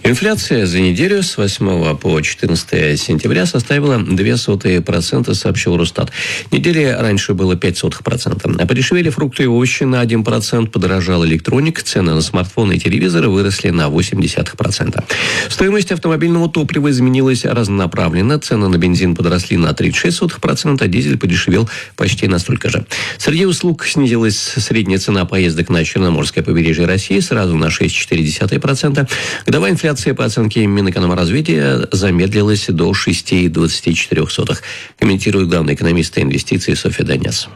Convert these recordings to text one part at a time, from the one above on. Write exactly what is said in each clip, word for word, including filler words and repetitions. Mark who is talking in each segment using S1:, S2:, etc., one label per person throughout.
S1: Инфляция за неделю с восьмого по четырнадцатое сентября составила ноль целых две десятых процента, сообщил Росстат. Недели раньше было пять сотых процента. А подешевели фрукты и овощи на один процент, подорожала электроника, цены на смартфоны и телевизоры выросли на восемь десятых процента. Стоимость автомобильного топлива изменилась разнонаправленно. Цены на бензин подросли на тридцать шесть сотых процента, а дизель подешевел почти настолько же. Среди услуг снизилась средняя цена поездок на Черноморское побережье России сразу на шесть целых четыре десятых процента. Годовая инфляция, по оценке Минэкономразвития, замедлилась до шесть целых двадцать четыре сотых. Комментирует главный экономист инвестиций Софья Данец.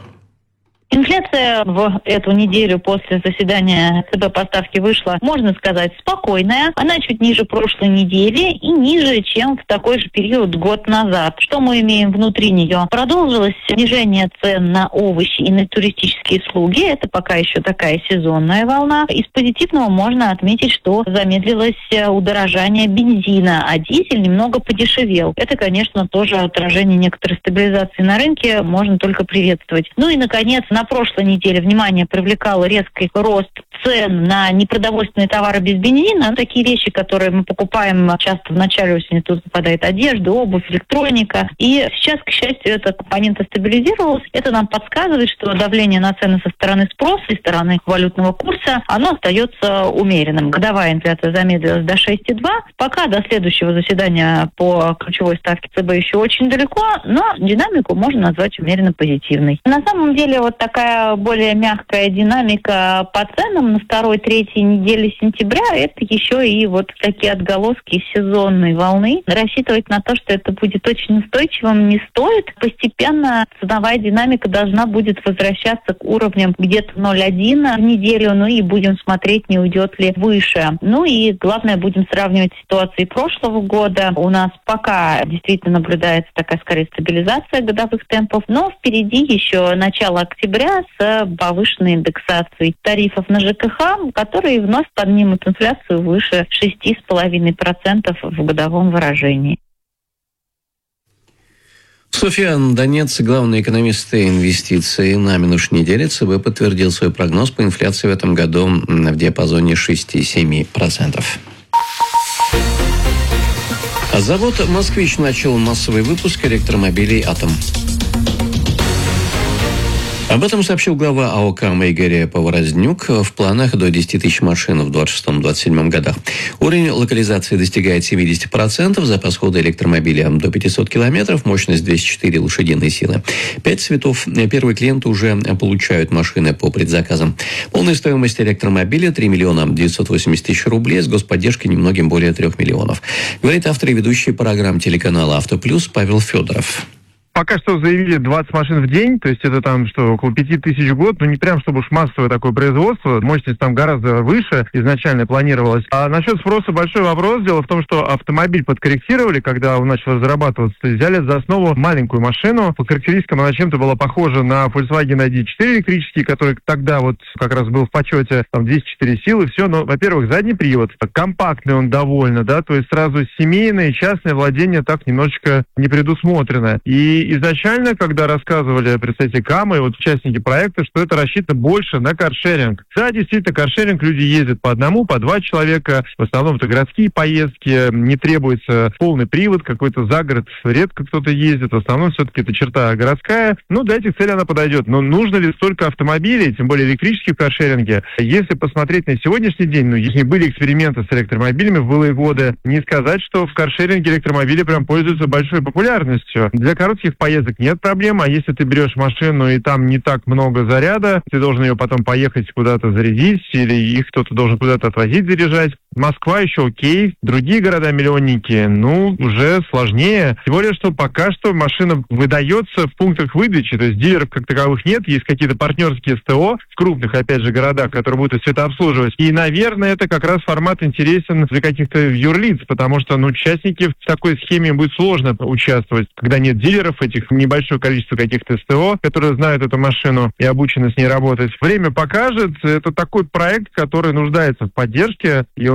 S2: Инфляция в эту неделю после заседания ЦБ по ставке вышла, можно сказать, спокойная. Она чуть ниже прошлой недели и ниже, чем в такой же период год назад. Что мы имеем внутри нее? Продолжилось снижение цен на овощи и на туристические услуги. Это пока еще такая сезонная волна. Из позитивного можно отметить, что замедлилось удорожание бензина, а дизель немного подешевел. Это, конечно, тоже отражение некоторой стабилизации на рынке. Можно только приветствовать. Ну и, наконец, на прошлой неделе внимание привлекал резкий рост цен на непродовольственные товары без бензина. Такие вещи, которые мы покупаем часто в начале осени, тут попадает одежда, обувь, электроника. И сейчас, к счастью, эта компонента стабилизировалась. Это нам подсказывает, что давление на цены со стороны спроса и стороны валютного курса, оно остается умеренным. Годовая инфляция замедлилась до шесть целых два десятых. Пока до следующего заседания по ключевой ставке ЦБ еще очень далеко, но динамику можно назвать умеренно позитивной. На самом деле, вот такая более мягкая динамика по ценам на второй-третьей неделе сентября, это еще и вот такие отголоски сезонной волны. Рассчитывать на то, что это будет очень устойчивым, не стоит. Постепенно ценовая динамика должна будет возвращаться к уровням где-то ноль целых один десятых в неделю, ну и будем смотреть, не уйдет ли выше. Ну и главное, будем сравнивать ситуации прошлого года. У нас пока действительно наблюдается такая, скорее, стабилизация годовых темпов, но впереди еще начало октября с повышенной индексацией тарифов на ЖКХ, которые вновь поднимут инфляцию выше шесть целых пять десятых процента в годовом выражении.
S1: Софья Данец, главный экономист инвестиций. На минувшей неделе ЦБ подтвердил свой прогноз по инфляции в этом году в диапазоне шесть целых семь десятых процента. А завод «Москвич» начал массовый выпуск электромобилей «Атом». Об этом сообщил глава АО «КАМ» Игорь Поворознюк. В планах до десяти тысяч машин в двадцать шестом - двадцать седьмом годах. Уровень локализации достигает семьдесят процентов, запас хода электромобиля до пятисот километров, мощность двести четыре лошадиные силы. Пять цветов. Первые клиенты уже получают машины по предзаказам. Полная стоимость электромобиля три миллиона девятьсот восемьдесят тысяч рублей, с господдержкой немногим более трех миллионов. Говорит автор и ведущий программ телеканала «Авто Плюс» Павел Федоров.
S3: Пока что заявили двадцать машин в день, то есть это там что, около пяти тысяч в год, ну не прям чтобы уж массовое такое производство, мощность там гораздо выше изначально планировалась. А насчет спроса большой вопрос. Дело в том, что автомобиль подкорректировали, когда он начал разрабатываться, взяли за основу маленькую машину. По характеристикам она чем-то была похожа на Volkswagen ай ди четыре электрический, который тогда вот как раз был в почете, там двести четыре силы, все. Но, во-первых, задний привод, компактный он довольно, да, то есть сразу семейное, частное владение так немножечко не предусмотрено. И изначально, когда рассказывали представители КАМа и вот участники проекта, что это рассчитано больше на каршеринг. Да, действительно, каршеринг, люди ездят по одному, по два человека, в основном это городские поездки, не требуется полный привод, какой-то загород, редко кто-то ездит, в основном все-таки это черта городская. Ну, для этих целей она подойдет. Но нужно ли столько автомобилей, тем более электрических в каршеринге? Если посмотреть на сегодняшний день, ну, если были эксперименты с электромобилями в былые годы, не сказать, что в каршеринге электромобили прям пользуются большой популярностью. Для коротких поездок нет проблем, а если ты берешь машину и там не так много заряда, ты должен ее потом поехать куда-то зарядить, или их кто-то должен куда-то отвозить, заряжать. Москва еще окей, другие города-миллионники, ну, уже сложнее. Тем более, что пока что машина выдается в пунктах выдачи, то есть дилеров как таковых нет, есть какие-то партнерские СТО в крупных, опять же, городах, которые будут все это обслуживать. И, наверное, это как раз формат интересен для каких-то юрлиц, потому что, ну, участники в такой схеме будет сложно участвовать, когда нет дилеров, этих небольшое количество каких-то СТО, которые знают эту машину и обучены с ней работать. Время покажет, это такой проект, который нуждается в поддержке, и он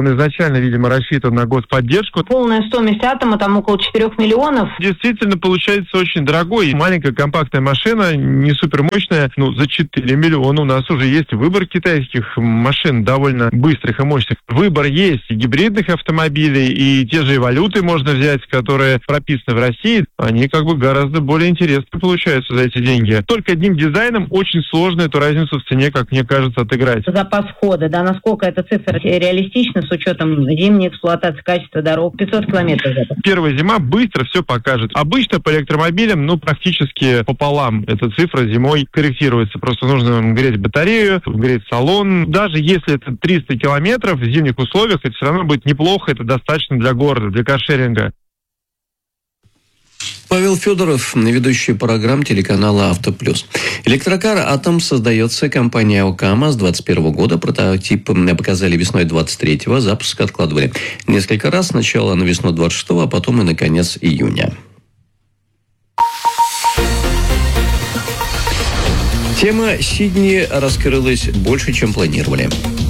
S3: Он изначально, видимо, рассчитан на господдержку.
S4: Полная стоимость «Атома» там около четырех миллионов.
S3: Действительно, получается очень дорогой. Маленькая компактная машина, не супермощная, ну, за четыре миллиона у нас уже есть выбор китайских машин, довольно быстрых и мощных. Выбор есть и гибридных автомобилей, и те же «Эволюты» можно взять, которые прописаны в России. Они как бы гораздо более интересны получаются за эти деньги. Только одним дизайном очень сложно эту разницу в цене, как мне кажется, отыграть.
S4: Запас хода, да, насколько эта цифра реалистична с учетом зимней эксплуатации, качества дорог? пятьсот километров. Это.
S3: Первая зима быстро все покажет. Обычно по электромобилям, ну, практически пополам эта цифра зимой корректируется. Просто нужно греть батарею, греть салон. Даже если это триста километров в зимних условиях, это все равно будет неплохо, это достаточно для города, для каршеринга.
S1: Павел Федоров, ведущий программ телеканала «Авто Плюс». Электрокар «Атом» создается компанией «Окама» с двадцать первого года. Прототип показали весной двадцать третьего, запуск откладывали несколько раз. Сначала на весну двадцать шестого, а потом и на конец июня. Тема Сидни раскрылась больше, чем планировали.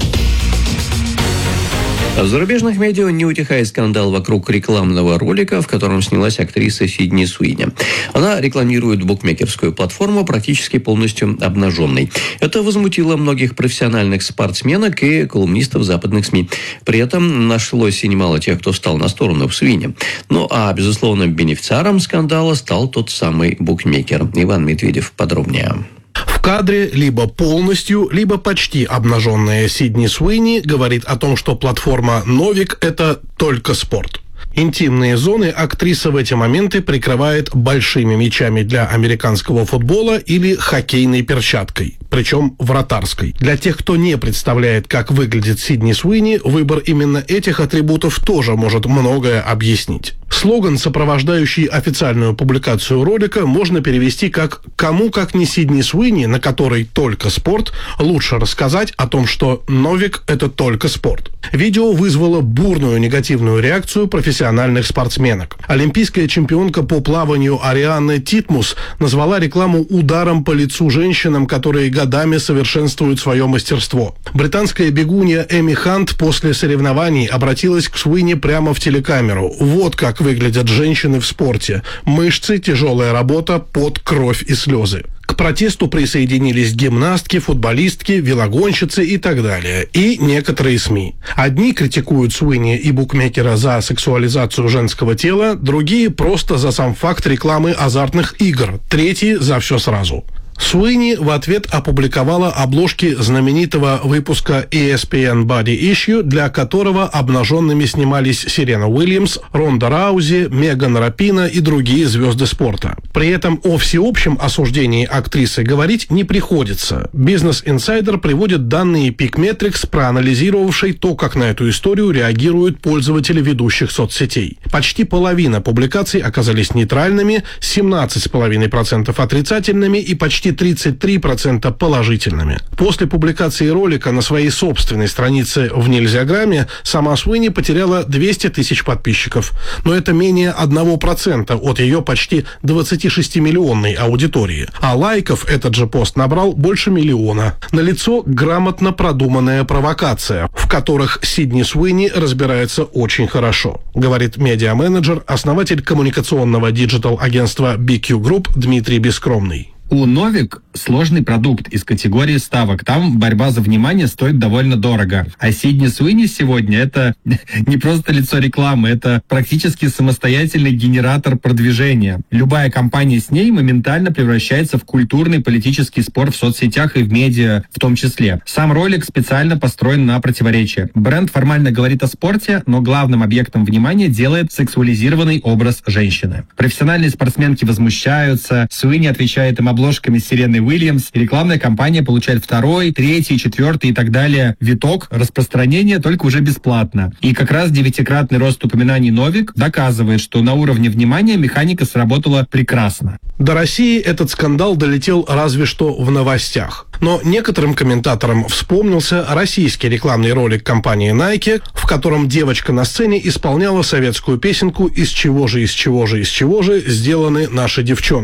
S1: В зарубежных медиа не утихает скандал вокруг рекламного ролика, в котором снялась актриса Сидни Суини. Она рекламирует букмекерскую платформу практически полностью обнаженной. Это возмутило многих профессиональных спортсменок и колумнистов западных СМИ. При этом нашлось и немало тех, кто встал на сторону Суини. Ну а безусловным бенефициаром скандала стал тот самый букмекер. Иван Медведев подробнее.
S5: В кадре либо полностью, либо почти обнаженная Сидни Суини говорит о том, что платформа «Новик» — это только спорт. Интимные зоны актриса в эти моменты прикрывает большими мячами для американского футбола или хоккейной перчаткой, причем вратарской. Для тех, кто не представляет, как выглядит Сидни Суини, выбор именно этих атрибутов тоже может многое объяснить. Слоган, сопровождающий официальную публикацию ролика, можно перевести как «Кому, как не Сидни Суини, на которой только спорт, лучше рассказать о том, что Новик – это только спорт». Видео вызвало бурную негативную реакцию профессиональных спортсменок. Олимпийская чемпионка по плаванию Арианна Титмус назвала рекламу ударом по лицу женщинам, которые годами совершенствуют свое мастерство. Британская бегунья Эми Хант после соревнований обратилась к Суини прямо в телекамеру. Вот как выглядят женщины в спорте. Мышцы, тяжелая работа, пот, кровь и слезы. К протесту присоединились гимнастки, футболистки, велогонщицы и так далее. И некоторые СМИ. Одни критикуют Суини и букмекера за сексуализацию женского тела, другие просто за сам факт рекламы азартных игр, третьи за все сразу. Суини в ответ опубликовала обложки знаменитого выпуска и эс пи эн Body Issue, для которого обнаженными снимались Серена Уильямс, Ронда Раузи, Меган Рапино и другие звезды спорта. При этом о всеобщем осуждении актрисы говорить не приходится. Business Insider приводит данные Peakmetrics, проанализировавшей то, как на эту историю реагируют пользователи ведущих соцсетей. Почти половина публикаций оказались нейтральными, семнадцать целых пять десятых процента отрицательными и почти тридцать три процента положительными. После публикации ролика на своей собственной странице в Нельзяграме сама Суини потеряла двести тысяч подписчиков. Но это менее одного процента от ее почти двадцатишестимиллионной аудитории. А лайков этот же пост набрал больше миллиона. Налицо грамотно продуманная провокация, в которых Сидни Суини разбирается очень хорошо, говорит медиа-менеджер, основатель коммуникационного диджитал-агентства би кью Group Дмитрий Бескромный.
S6: У Новик сложный продукт из категории ставок. Там борьба за внимание стоит довольно дорого. А Сидни Суини сегодня это не просто лицо рекламы, это практически самостоятельный генератор продвижения. Любая компания с ней моментально превращается в культурный политический спор в соцсетях и в медиа в том числе. Сам ролик специально построен на противоречие. Бренд формально говорит о спорте, но главным объектом внимания делает сексуализированный образ женщины. Профессиональные спортсменки возмущаются, Суини отвечает им обложками с Сереной Уильямс, и рекламная кампания получает второй, третий, четвертый и так далее виток распространения, только уже бесплатно. И как раз девятикратный рост упоминаний Новик доказывает, что на уровне внимания механика сработала прекрасно.
S5: До России этот скандал долетел разве что в новостях. Но некоторым комментаторам вспомнился российский рекламный ролик компании Nike, в котором девочка на сцене исполняла советскую песенку «Из чего же, из чего же, из чего же сделаны наши девчонки».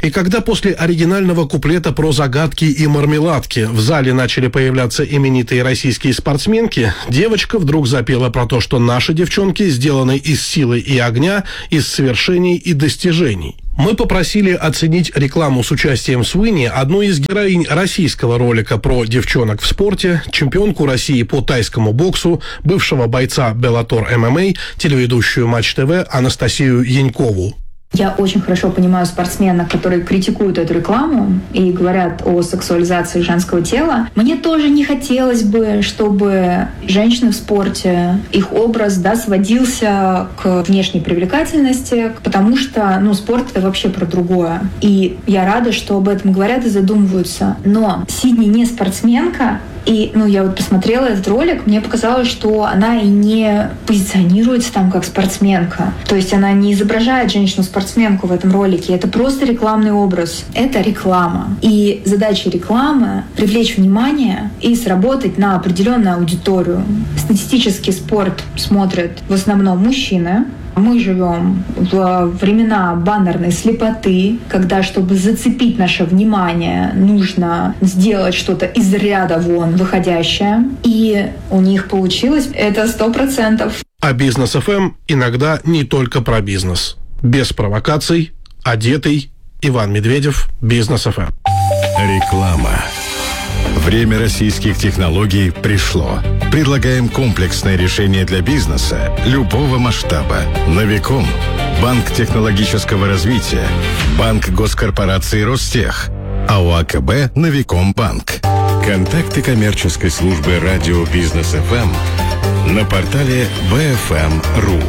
S5: И когда после оригинального куплета про загадки и мармеладки в зале начали появляться именитые российские спортсменки, девочка вдруг запела про то, что наши девчонки сделаны из силы и огня, из свершений и достижений. Мы попросили оценить рекламу с участием Суини одну из героинь российского ролика про девчонок в спорте, чемпионку России по тайскому боксу, бывшего бойца Беллатор эм эм а, телеведущую Матч ТВ Анастасию Янькову.
S7: Я очень хорошо понимаю спортсменов, которые критикуют эту рекламу и говорят о сексуализации женского тела. Мне тоже не хотелось бы, чтобы женщины в спорте, их образ, да, сводился к внешней привлекательности, потому что, ну, спорт — это вообще про другое. И я рада, что об этом говорят и задумываются. Но Сидни не спортсменка, и, ну, я вот посмотрела этот ролик, мне показалось, что она и не позиционируется там как спортсменка. То есть она не изображает женщину-спортсменку в этом ролике. Это просто рекламный образ. Это реклама. И задача рекламы — привлечь внимание и сработать на определенную аудиторию. Статистически спорт смотрят в основном мужчины. Мы живем в времена баннерной слепоты, когда, чтобы зацепить наше внимание, нужно сделать что-то из ряда вон выходящее. И у них получилось это сто процентов.
S5: А Бизнес эф эм иногда не только про бизнес. Без провокаций, одетый, Иван Медведев, Бизнес эф эм.
S8: Реклама. Время российских технологий пришло. Предлагаем комплексное решение для бизнеса любого масштаба. Новиком. Банк технологического развития. Банк госкорпорации Ростех. АО АКБ Новиком Банк. Контакты коммерческой службы радио Бизнес эф эм на портале би эф эм точка ру.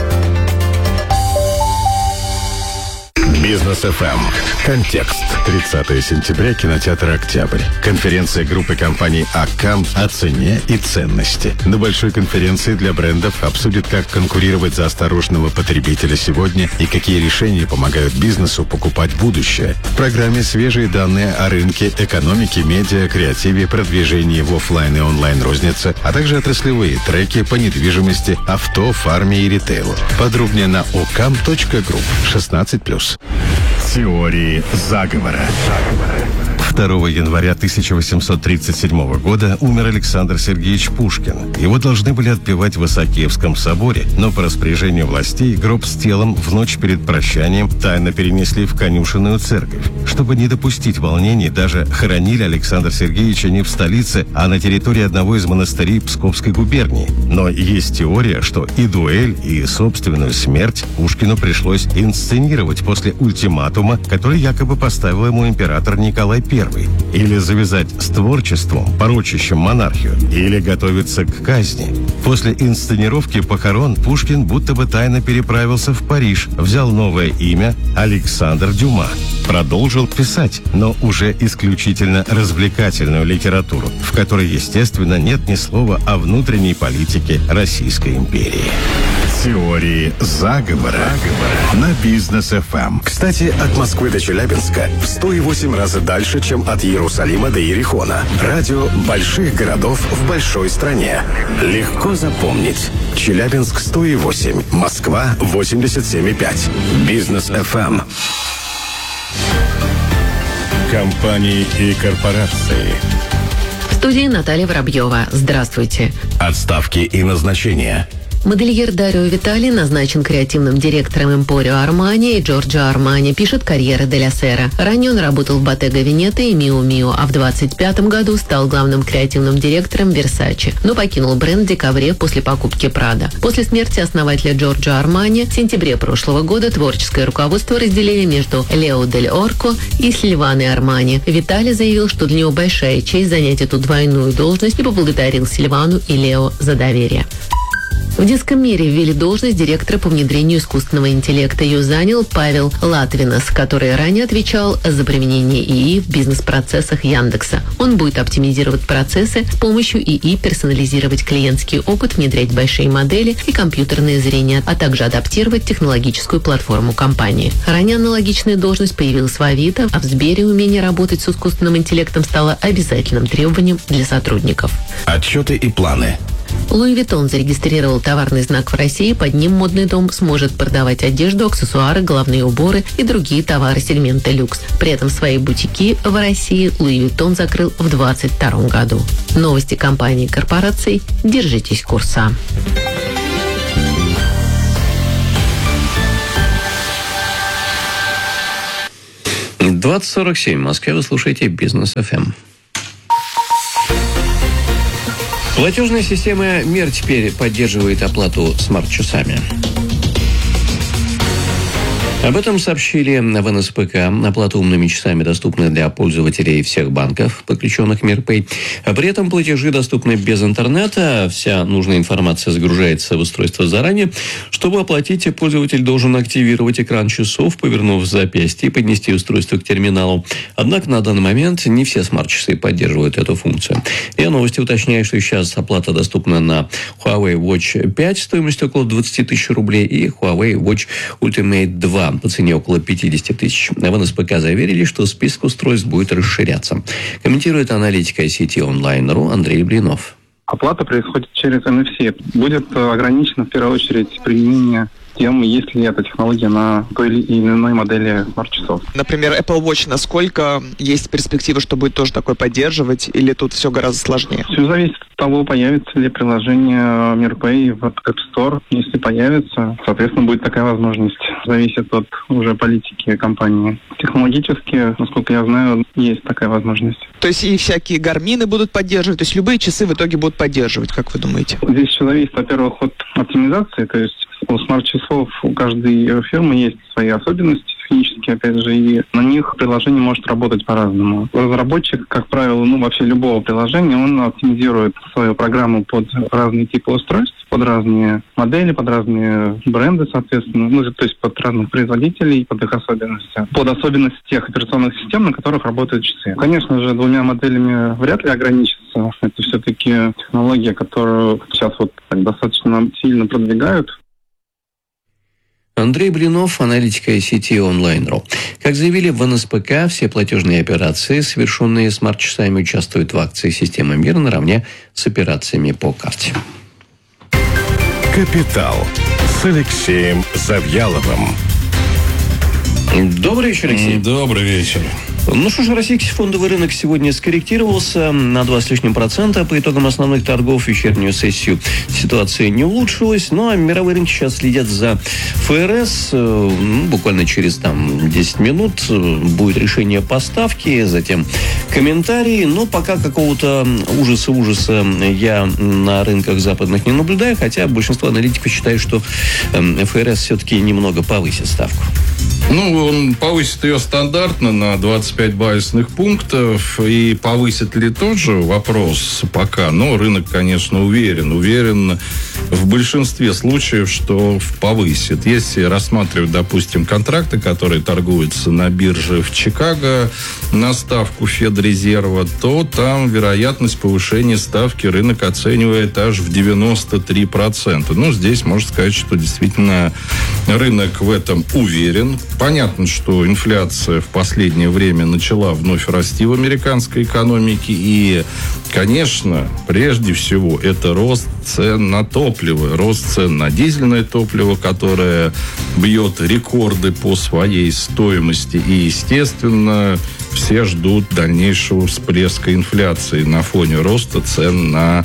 S8: Бизнес эф эм. Контекст. тридцатого сентября, кинотеатр «Октябрь». Конференция группы компаний «Аккам» о цене и ценности. На большой конференции для брендов обсудят, как конкурировать за осторожного потребителя сегодня и какие решения помогают бизнесу покупать будущее. В программе свежие данные о рынке, экономике, медиа, креативе, продвижении в офлайн и онлайн рознице, а также отраслевые треки по недвижимости, авто, фарме и ритейлу. Подробнее на окам точка групп. шестнадцать плюс. Теории заговора. второго января тысяча восемьсот тридцать седьмого года умер Александр Сергеевич Пушкин. Его должны были отпевать в Исаакиевском соборе, но по распоряжению властей гроб с телом в ночь перед прощанием тайно перенесли в конюшенную церковь. Чтобы не допустить волнений, даже хоронили Александра Сергеевича не в столице, а на территории одного из монастырей Псковской губернии. Но есть теория, что и дуэль, и собственную смерть Пушкину пришлось инсценировать после ультиматума, который якобы поставил ему император Николай Первый. Или завязать с творчеством, порочащим монархию, или готовиться к казни. После инсценировки похорон Пушкин будто бы тайно переправился в Париж, взял новое имя Александр Дюма. Продолжил писать, но уже исключительно развлекательную литературу, в которой, естественно, нет ни слова о внутренней политике Российской империи. Теории заговора на Бизнес эф эм.
S9: Кстати, от Москвы до Челябинска в сто восемь раз дальше, чем от Иерусалима до Иерихона. Радио больших городов в большой стране. Легко запомнить. Челябинск сто восемь, Москва восемьдесят семь и пять. Бизнес эф эм.
S8: Компании и корпорации.
S10: В студии Наталья Воробьева. Здравствуйте.
S9: Отставки и назначения.
S10: Модельер Дарио Витали назначен креативным директором Эмпорио Армани и Джорджо Армани, пишет Корьере делла Сера. Ранее он работал в Bottega Veneta и Miu Miu, а в двадцать пятом году стал главным креативным директором Versace, но покинул бренд в декабре после покупки Prada. После смерти основателя Джорджо Армани в сентябре прошлого года творческое руководство разделили между Лео Дель Орко и Сильваной Армани. Витали заявил, что для него большая честь занять эту двойную должность, и поблагодарил Сильвану и Лео за доверие. В детском мире ввели должность директора по внедрению искусственного интеллекта. Ее занял Павел Латвинас, который ранее отвечал за применение ИИ в бизнес-процессах Яндекса. Он будет оптимизировать процессы с помощью ИИ, персонализировать клиентский опыт, внедрять большие модели и компьютерное зрение, а также адаптировать технологическую платформу компании. Ранее аналогичная должность появилась в Авито, а в Сбере умение работать с искусственным интеллектом стало обязательным требованием для сотрудников.
S9: Отчеты и планы.
S10: Луи Виттон зарегистрировал товарный знак в России. Под ним модный дом сможет продавать одежду, аксессуары, головные уборы и другие товары сегмента люкс. При этом свои бутики в России Луи Виттон закрыл в двадцать втором году. Новости компаний и корпораций. Держитесь курса.
S1: двадцать сорок семь в Москве. Вы слушаете Бизнес эф эм. Платежная система МИР теперь поддерживает оплату смарт-часами. Об этом сообщили в эн эс пэ ка. Оплата умными часами доступна для пользователей всех банков, подключенных к МИРПэй. А при этом платежи доступны без интернета. Вся нужная информация загружается в устройство заранее. Чтобы оплатить, пользователь должен активировать экран часов, повернув запястье и поднести устройство к терминалу. Однако на данный момент не все смарт-часы поддерживают эту функцию. РИА Новости уточняют, что сейчас оплата доступна на Huawei Watch пять стоимостью около двадцать тысяч рублей и Huawei Watch Ultimate два по цене около пятьдесят тысяч. В эн эс пэ ка заверили, что список устройств будет расширяться. Комментирует аналитика сети онлайн точка ру Андрей Блинов.
S11: Оплата происходит через эн эф си. Будет ограничено в первую очередь применение тем, есть ли эта технология на той или иной модели смарт-часов.
S12: Например, Apple Watch, насколько есть перспектива, что будет тоже такой поддерживать, или тут все гораздо сложнее?
S11: Все зависит от того, появится ли приложение МИРПэй в App Store. Если появится, соответственно, будет такая возможность. Зависит от уже политики компании. Технологически, насколько я знаю, есть такая возможность.
S12: То есть и всякие гармины будут поддерживать, то есть любые часы в итоге будут поддерживать, как вы думаете?
S11: Здесь еще зависит, во-первых, от оптимизации, то есть у смарт-часов у каждой фирмы есть свои особенности технические, опять же, и на них приложение может работать по-разному. Разработчик, как правило, ну вообще любого приложения, он оптимизирует свою программу под разные типы устройств, под разные модели, под разные бренды, соответственно, ну, то есть под разных производителей, под их особенности, под особенности тех операционных систем, на которых работают часы. Конечно же, двумя моделями вряд ли ограничится. Это все-таки технология, которую сейчас вот так достаточно сильно продвигают.
S1: Андрей Блинов, аналитика сети онлайн точка ру. Как заявили в эн эс пэ ка, все платежные операции, совершенные смарт-часами, участвуют в акции системы МИР наравне с операциями по карте.
S9: «Капитал» с Алексеем Завьяловым.
S1: Добрый вечер, Алексей.
S13: Добрый вечер.
S1: Ну что ж, российский фондовый рынок сегодня скорректировался на два с лишним процента. По итогам основных торгов вечернюю сессию ситуация не улучшилась. Ну, а мировые рынки сейчас следят за эф эр эс. Ну, буквально через там десять минут будет решение по ставке, затем комментарии. Но пока какого-то ужаса-ужаса я на рынках западных не наблюдаю, хотя большинство аналитиков считает, что эф эр эс все-таки немного повысит ставку.
S13: Ну, он повысит ее стандартно на двадцать пять базисных пунктов. И повысит ли тоже вопрос пока. Но рынок, конечно, уверен. Уверен в большинстве случаев, что повысит. Если рассматривать, допустим, контракты, которые торгуются на бирже в Чикаго на ставку Федрезерва, то там вероятность повышения ставки рынок оценивает аж в девяносто три процента. Ну, здесь можно сказать, что действительно рынок в этом уверен. Понятно, что инфляция в последнее время начала вновь расти в американской экономике. И, конечно, прежде всего, это рост цен на топливо. Рост цен на дизельное топливо, которое бьет рекорды по своей стоимости. И, естественно, все ждут дальнейшего всплеска инфляции на фоне роста цен на...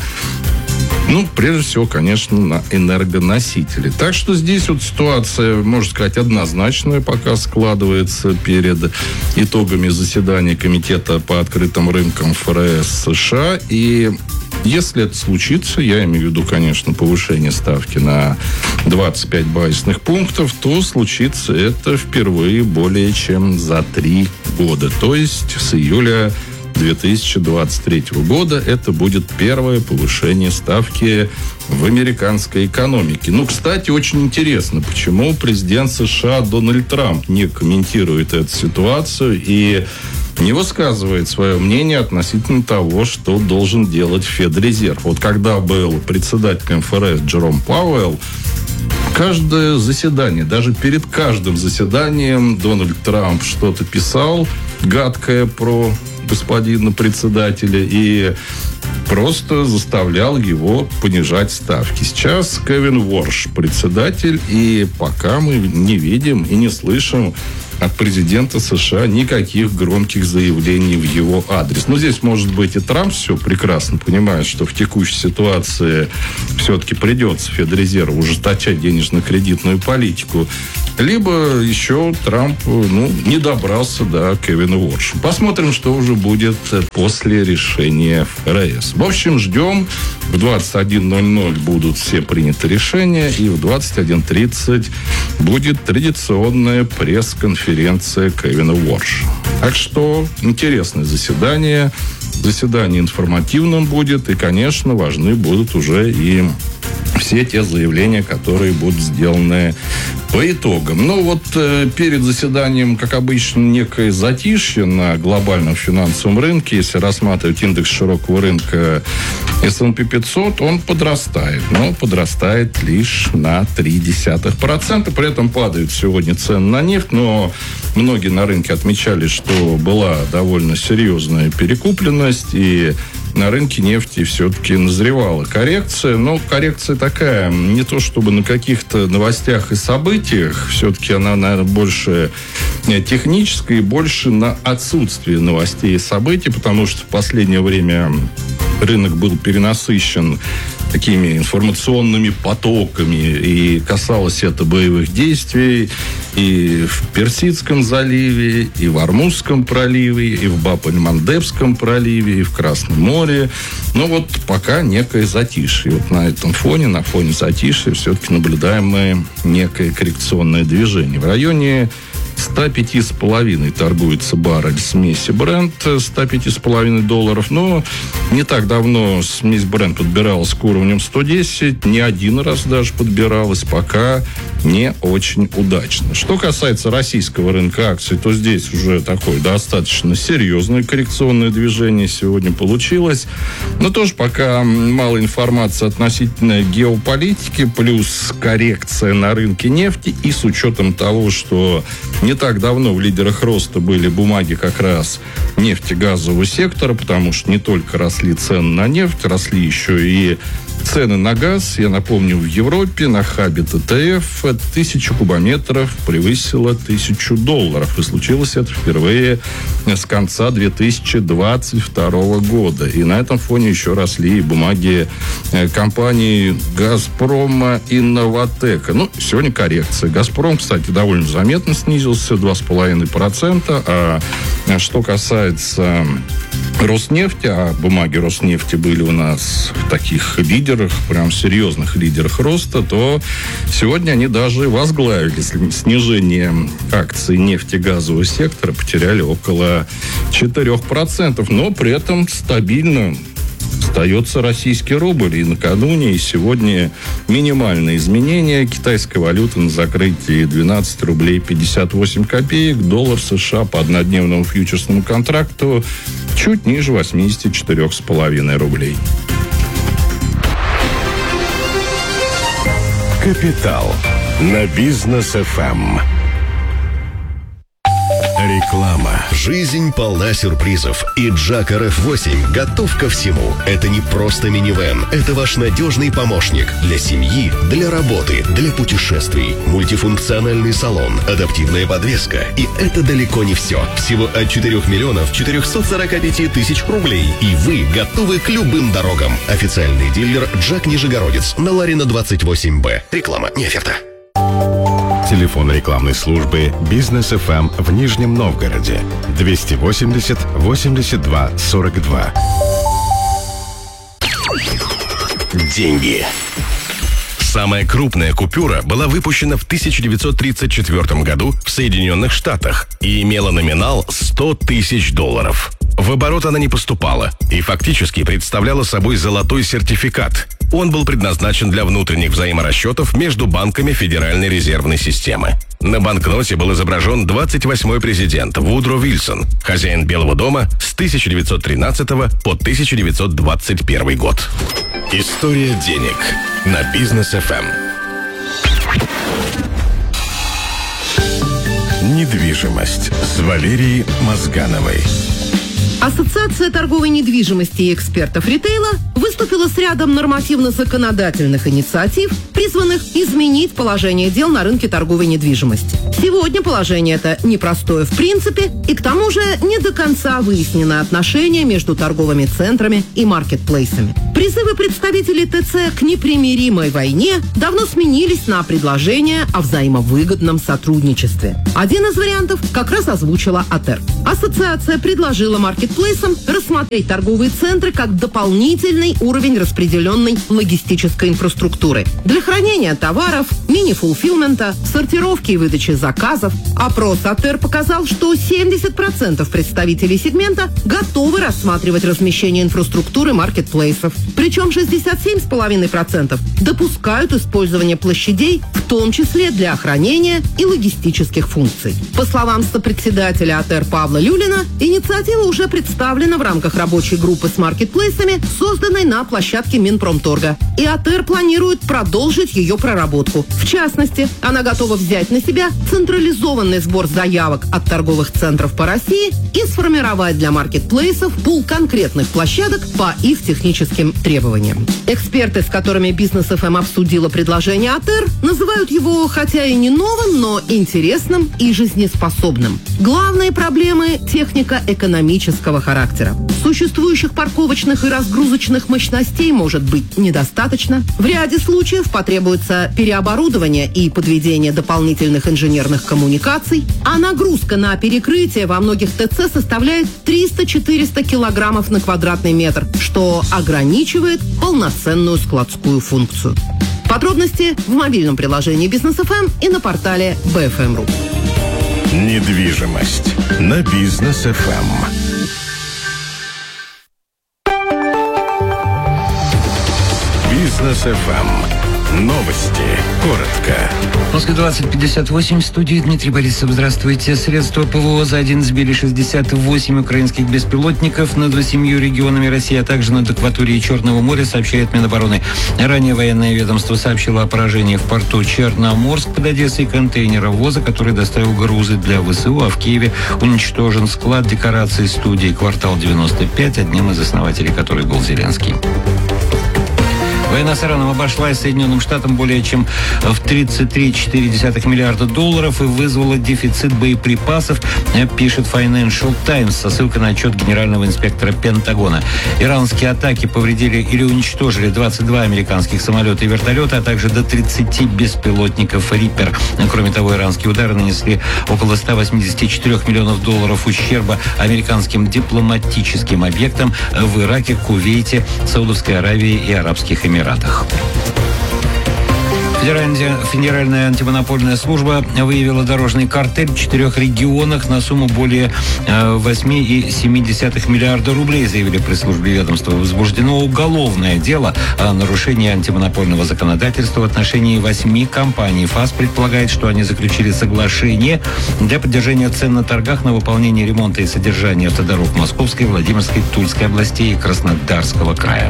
S13: Ну, прежде всего, конечно, на энергоносители. Так что здесь вот ситуация, можно сказать, однозначная пока складывается перед итогами заседания Комитета по открытым рынкам эф эр эс США. И если это случится, я имею в виду, конечно, повышение ставки на двадцать пять базисных пунктов, то случится это впервые более чем за три года. То есть с июля две тысячи двадцать третьего года это будет первое повышение ставки в американской экономике. Ну, кстати, очень интересно, почему президент США Дональд Трамп не комментирует эту ситуацию и не высказывает свое мнение относительно того, что должен делать Федрезерв. Вот когда был председателем эф эр эс Джером Пауэлл, каждое заседание, даже перед каждым заседанием Дональд Трамп что-то писал гадкое про господина председателя и просто заставлял его понижать ставки. Сейчас Кевин Уорш председатель, и пока мы не видим и не слышим от президента США никаких громких заявлений в его адрес. Но здесь, может быть, и Трамп все прекрасно понимает, что в текущей ситуации все-таки придется Федрезерву ужесточать денежно-кредитную политику. Либо еще Трамп ну, не добрался до Кевина Уорша. Посмотрим, что уже будет после решения ФРС. В общем, ждем. В двадцать один ноль ноль будут все приняты решения, и в двадцать один тридцать будет традиционная пресс-конференция Кевина Уорша. Так что интересное заседание. Заседание информативным будет, и, конечно, важны будут уже и все те заявления, которые будут сделаны по итогам. Ну вот э, перед заседанием, как обычно, некое затишье на глобальном финансовом рынке. Если рассматривать индекс широкого рынка эс энд пи пятьсот, он подрастает. Но подрастает лишь на ноль целых три десятых процента. При этом падают сегодня цены на нефть. Но многие на рынке отмечали, что была довольно серьезная перекупленность. И на рынке нефти все-таки назревала коррекция. Но коррекция такая, не то чтобы на каких-то новостях и событиях. Все-таки она, наверное, больше техническая и больше на отсутствие новостей и событий, потому что в последнее время рынок был перенасыщен такими информационными потоками, и касалось это боевых действий и в Персидском заливе, и в Ормузском проливе, и в Баб-эль-Мандебском проливе, и в Красном море. Но вот пока некое затишье. И вот на этом фоне, на фоне затишья, все-таки наблюдаем мы некое коррекционное движение. В районе сто пять с половиной торгуется баррель смеси Brent, сто пять с половиной долларов. Но не так давно смесь Brent подбиралась к уровням сто десять, не один раз даже подбиралась, пока не очень удачно. Что касается российского рынка акций, то здесь уже такое достаточно серьезное коррекционное движение сегодня получилось. Но тоже пока мало информации относительно геополитики, плюс коррекция на рынке нефти, и с учетом того, что не так давно в лидерах роста были бумаги как раз нефтегазового сектора, потому что не только росли цены на нефть, росли еще и цены на газ. Я напомню, в Европе на хабе тэ тэ эф тысяча кубометров превысила тысячу долларов. И случилось это впервые с конца две тысячи двадцать второго года. И на этом фоне еще росли бумаги компаний «Газпрома» и «Новатэка». Ну, сегодня коррекция. «Газпром», кстати, довольно заметно снизился, два с половиной процента. А что касается Роснефти, а бумаги Роснефти были у нас в таких лидерах, прям серьезных лидерах роста, то сегодня они даже возглавили снижение акций нефтегазового сектора, потеряли около четыре процента, но при этом стабильно остается российский рубль. И накануне, и сегодня минимальные изменения. Китайская валюта на закрытии двенадцать рублей пятьдесят восемь копеек. Доллар США по однодневному фьючерсному контракту чуть ниже восемьдесят четыре с половиной рублей.
S9: Капитал на Бизнес эф эм. Реклама.
S14: Жизнь полна сюрпризов, и Джак эр эф восемь готов ко всему. Это не просто минивэн, это ваш надежный помощник для семьи, для работы, для путешествий. Мультифункциональный салон, адаптивная подвеска. И это далеко не все. Всего от четырёх миллионов четырехсот сорока пяти тысяч рублей. И вы готовы к любым дорогам. Официальный дилер Джак Нижегородец на Ларина двадцать восемь бэ. Реклама не оферта.
S8: Телефон рекламной службы «Бизнес эф эм» в Нижнем Новгороде. двести восемьдесят восемьдесят два сорок два.
S14: Деньги. Самая крупная купюра была выпущена в тысяча девятьсот тридцать четвёртом году в Соединенных Штатах и имела номинал сто тысяч долларов. В оборот она не поступала и фактически представляла собой золотой сертификат. Он был предназначен для внутренних взаиморасчетов между банками Федеральной резервной системы. На банкноте был изображен двадцать восьмой президент Вудро Вильсон, хозяин Белого дома с тысяча девятьсот тринадцатого по тысяча девятьсот двадцать первый год. История денег на Бизнес эф эм.
S9: Недвижимость с Валерией Мозгановой.
S15: Ассоциация торговой недвижимости и экспертов ритейла выступила с рядом нормативно-законодательных инициатив, призванных изменить положение дел на рынке торговой недвижимости. Сегодня положение это непростое в принципе, и к тому же не до конца выяснено отношения между торговыми центрами и маркетплейсами. Призывы представителей ТЦ к непримиримой войне давно сменились на предложения о взаимовыгодном сотрудничестве. Один из вариантов как раз озвучила АТЭР. Ассоциация предложила маркетплейсам рассмотреть торговые центры как дополнительный уровень распределенной логистической инфраструктуры для хранения товаров, мини-фулфилмента, сортировки и выдачи заказов. Опрос АТЭР показал, что семьдесят процентов представителей сегмента готовы рассматривать размещение инфраструктуры маркетплейсов. Причем шестьдесят семь целых пять десятых процента допускают использование площадей, в том числе для охранения и логистических функций. По словам сопредседателя АТЭР Павла Люлина, инициатива уже представлена в рамках рабочей группы с маркетплейсами, созданной на площадке Минпромторга. И АТЭР планирует продолжить ее проработку. В частности, она готова взять на себя централизованный сбор заявок от торговых центров по России и сформировать для маркетплейсов пул конкретных площадок по их техническим требованиям. Эксперты, с которыми Бизнес эф эм обсудила предложение АТЭР, называют его, хотя и не новым, но интересным и жизнеспособным. Главные проблемы – технико-экономического характера. Существующих парковочных и разгрузочных мощностей может быть недостаточно. В ряде случаев потребуется переоборудование и подведение дополнительных инженерных коммуникаций, а нагрузка на перекрытие во многих ТЦ составляет триста-четыреста килограммов на квадратный метр, что ограничивает полноценную складскую функцию. Подробности в мобильном приложении Бизнес эф эм и на портале би эф эм точка ру.
S8: Недвижимость на Бизнес эф эм. Бизнес эф эм. Новости. Коротко.
S16: В Москве двадцать пятьдесят восемь. В студии Дмитрий Борисов. Здравствуйте. Средства ПВО за день сбили шестьдесят восемь украинских беспилотников над восемью регионами России, а также над акваторией Черного моря, сообщает Минобороны. Ранее военное ведомство сообщило о поражении в порту Черноморск под Одессой контейнеровоза, который доставил грузы для ВСУ, а в Киеве уничтожен склад декораций студии «Квартал девяносто пять», одним из основателей которой был Зеленский. Война с Ираном обошлась Соединенным Штатам более чем в тридцать три целых четыре десятых миллиарда долларов и вызвала дефицит боеприпасов, пишет Financial Times со ссылкой на отчет генерального инспектора Пентагона. Иранские атаки повредили или уничтожили двадцать два американских самолета и вертолета, а также до тридцати беспилотников «Риппер». Кроме того, иранские удары нанесли около ста восьмидесяти четырёх миллионов долларов ущерба американским дипломатическим объектам в Ираке, Кувейте, Саудовской Аравии и Арабских Эмиратах. Федеральная, Федеральная антимонопольная служба выявила дорожный картель в четырех регионах на сумму более восемь целых семь десятых миллиарда рублей, заявили пресс-службе ведомства. Возбуждено уголовное дело о нарушении антимонопольного законодательства в отношении восьми компаний. ФАС предполагает, что они заключили соглашение для поддержания цен на торгах на выполнение ремонта и содержания автодорог Московской, Владимирской, Тульской областей и Краснодарского края.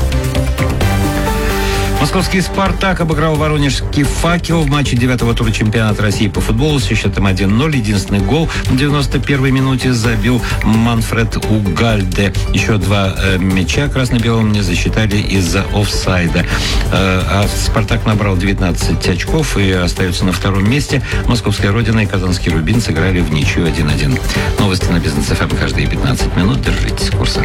S16: Московский «Спартак» обыграл воронежский «Факел» в матче девятого тура чемпионата России по футболу со счетом один ноль. Единственный гол в девяносто первой минуте забил Манфред Угальде. Еще два э, мяча красно-белым не засчитали из-за офсайда. Э, а «Спартак» набрал девятнадцать очков и остается на втором месте. Московская «Родина» и казанский «Рубин» сыграли в ничью один один. Новости на Бизнес эф эм каждые пятнадцать минут. Держитесь курса.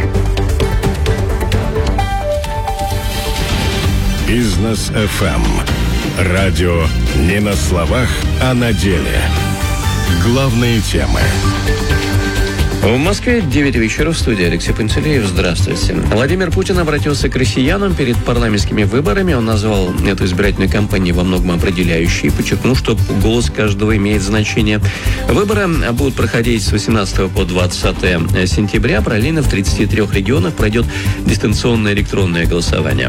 S8: Бизнес эф эм. Радио не на словах, а на деле. Главные темы.
S1: В Москве девять вечера, в студии Алексей Пантелеев. Здравствуйте. Владимир Путин обратился к россиянам перед парламентскими выборами. Он назвал эту избирательную кампанию во многом определяющей и подчеркнул, что голос каждого имеет значение. Выборы будут проходить с восемнадцатого по двадцатое сентября. Параллельно в тридцати трёх регионах пройдет дистанционное электронное голосование.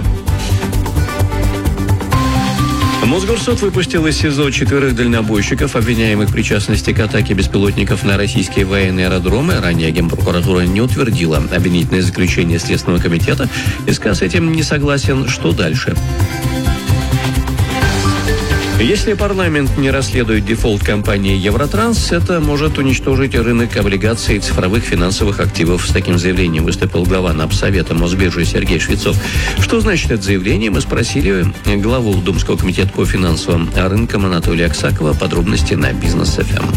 S1: Мосгорсуд выпустил из СИЗО четверых дальнобойщиков, обвиняемых в причастности к атаке беспилотников на российские военные аэродромы. Ранее Генпрокуратура не утвердила обвинительное заключение Следственного комитета. СК с этим не согласен. Что дальше? Если парламент не расследует дефолт компании «Евротранс», это может уничтожить рынок облигаций и цифровых финансовых активов. С таким заявлением выступил глава Напсовета Мосбиржи Сергей Швецов. Что значит это заявление, мы спросили главу Думского комитета по финансовым рынкам Анатолия Аксакова. Подробности на Бизнес эф эм.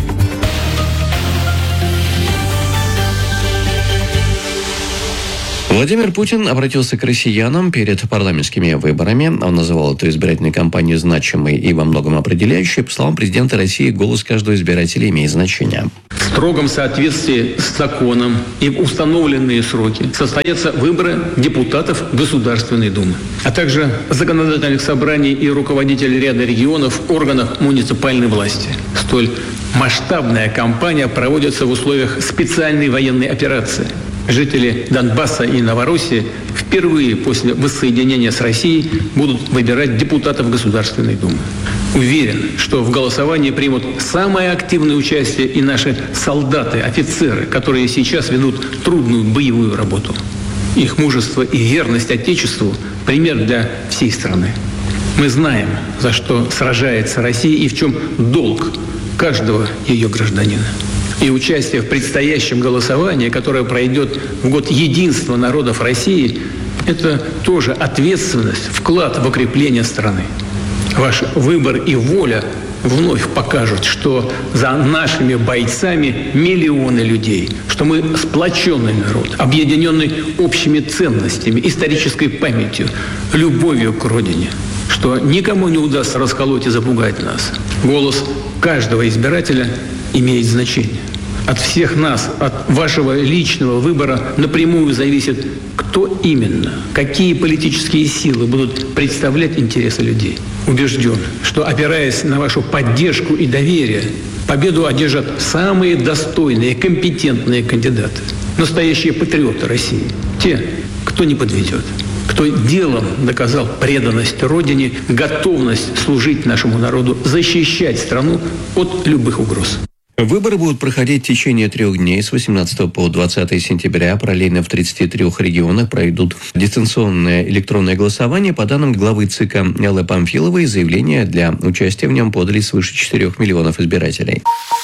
S1: Владимир Путин обратился к россиянам перед парламентскими выборами. Он называл эту избирательную кампанию значимой и во многом определяющей. По словам президента России, голос каждого избирателя имеет значение.
S17: В строгом соответствии с законом и в установленные сроки состоятся выборы депутатов Государственной Думы, а также законодательных собраний и руководителей ряда регионов в органах муниципальной власти. Столь масштабная кампания проводится в условиях специальной военной операции. Жители Донбасса и Новороссии впервые после воссоединения с Россией будут выбирать депутатов Государственной Думы. Уверен, что в голосовании примут самое активное участие и наши солдаты, офицеры, которые сейчас ведут трудную боевую работу. Их мужество и верность Отечеству – пример для всей страны. Мы знаем, за что сражается Россия и в чем долг каждого ее гражданина. И участие в предстоящем голосовании, которое пройдет в год единства народов России, это тоже ответственность, вклад в укрепление страны. Ваш выбор и воля вновь покажут, что за нашими бойцами миллионы людей, что мы сплоченный народ, объединенный общими ценностями, исторической памятью, любовью к родине, что никому не удастся расколоть и запугать нас. Голос каждого избирателя имеет значение. От всех нас, от вашего личного выбора напрямую зависит, кто именно, какие политические силы будут представлять интересы людей. Убежден, что, опираясь на вашу поддержку и доверие, победу одержат самые достойные, компетентные кандидаты. Настоящие патриоты России. Те, кто не подведет. Кто делом доказал преданность Родине, готовность служить нашему народу, защищать страну от любых угроз.
S1: Выборы будут проходить в течение трех дней с восемнадцатого по двадцатое сентября. Параллельно в тридцати трёх регионах пройдут дистанционное электронное голосование. По данным главы ЦИКа Эллы Памфиловой, заявления для участия в нем подали свыше четырёх миллионов избирателей.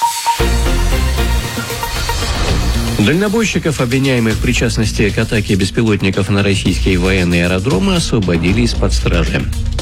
S1: Дальнобойщиков, обвиняемых в причастности к атаке беспилотников на российские военные аэродромы, освободили из-под стражи.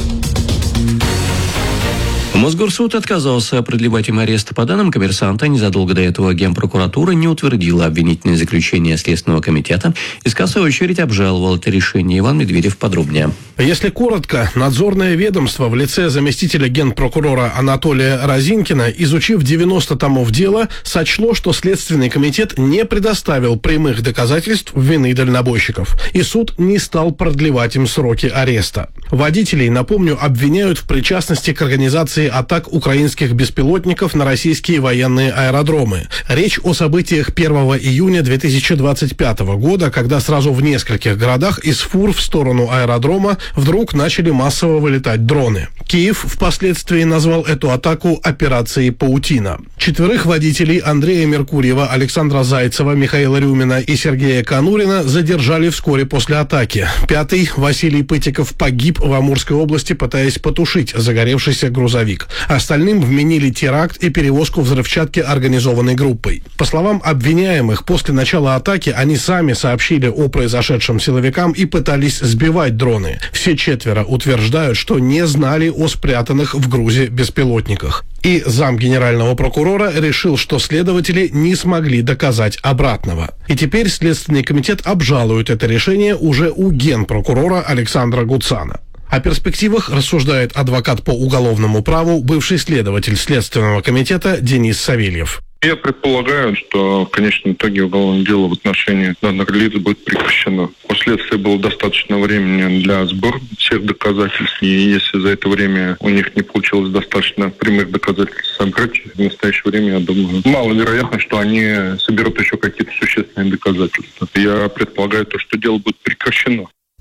S1: Мосгорсуд отказался продлевать им арест. По данным «Коммерсанта», незадолго до этого Генпрокуратура не утвердила обвинительное заключение Следственного комитета и, в свою очередь, обжаловал это решение. Иван Медведев подробнее.
S5: Если коротко, надзорное ведомство в лице заместителя генпрокурора Анатолия Розинкина, изучив девяносто томов дела, сочло, что Следственный комитет не предоставил прямых доказательств вины дальнобойщиков, и суд не стал продлевать им сроки ареста. Водителей, напомню, обвиняют в причастности к организации атак украинских беспилотников на российские военные аэродромы. Речь о событиях первого июня две тысячи двадцать пятого года, когда сразу в нескольких городах из фур в сторону аэродрома вдруг начали массово вылетать дроны. Киев впоследствии назвал эту атаку операцией «Паутина». Четверых водителей Андрея Меркурьева, Александра Зайцева, Михаила Рюмина и Сергея Конурина задержали вскоре после атаки. Пятый, Василий Пытиков, погиб в Амурской области, пытаясь потушить загоревшийся грузовик. Остальным вменили теракт и перевозку взрывчатки организованной группой. По словам обвиняемых, после начала атаки они сами сообщили о произошедшем силовикам и пытались сбивать дроны. Все четверо утверждают, что не знали о спрятанных в грузе беспилотниках. И зам генерального прокурора решил, что следователи не смогли доказать обратного. И теперь Следственный комитет обжалует это решение уже у генпрокурора Александра Гуцана. О перспективах рассуждает адвокат по уголовному праву, бывший следователь Следственного комитета Денис Савельев.
S18: Я предполагаю, что в конечном итоге уголовное дело в отношении данных лиц будет прекращено. У следствия было достаточно времени для сбора всех доказательств, и если за это время у них не получилось достаточно прямых доказательств собрать, в настоящее время, я думаю, маловероятно, что они соберут еще какие-то существенные доказательства. Я предполагаю то, что дело будет прекращено.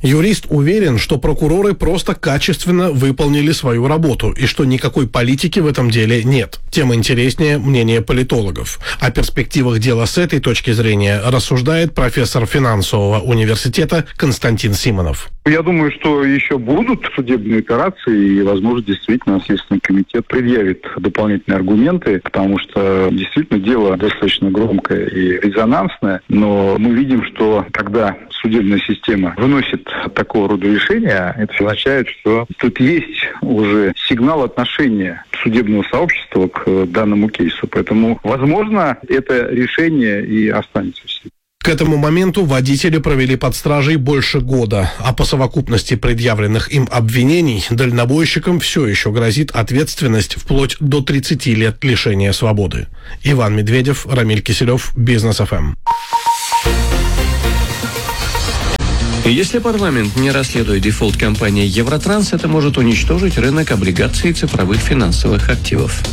S5: Юрист уверен, что прокуроры просто качественно выполнили свою работу и что никакой политики в этом деле нет. Тем интереснее мнение политологов. О перспективах дела с этой точки зрения рассуждает профессор финансового университета Константин Симонов.
S19: Я думаю, что еще будут судебные операции, и, возможно, действительно Следственный комитет предъявит дополнительные аргументы, потому что действительно дело достаточно громкое и резонансное, но мы видим, что когда судебная система выносит такого рода решения, это означает, что тут есть уже сигнал отношения судебного сообщества к данному кейсу. Поэтому, возможно, это решение и останется в силе.
S5: К этому моменту водители провели под стражей больше года, а по совокупности предъявленных им обвинений дальнобойщикам все еще грозит ответственность вплоть до тридцати лет лишения свободы. Иван Медведев, Рамиль Киселев, Бизнес эф эм.
S1: Если парламент не расследует дефолт компании «Евротранс», это может уничтожить рынок облигаций цифровых финансовых активов.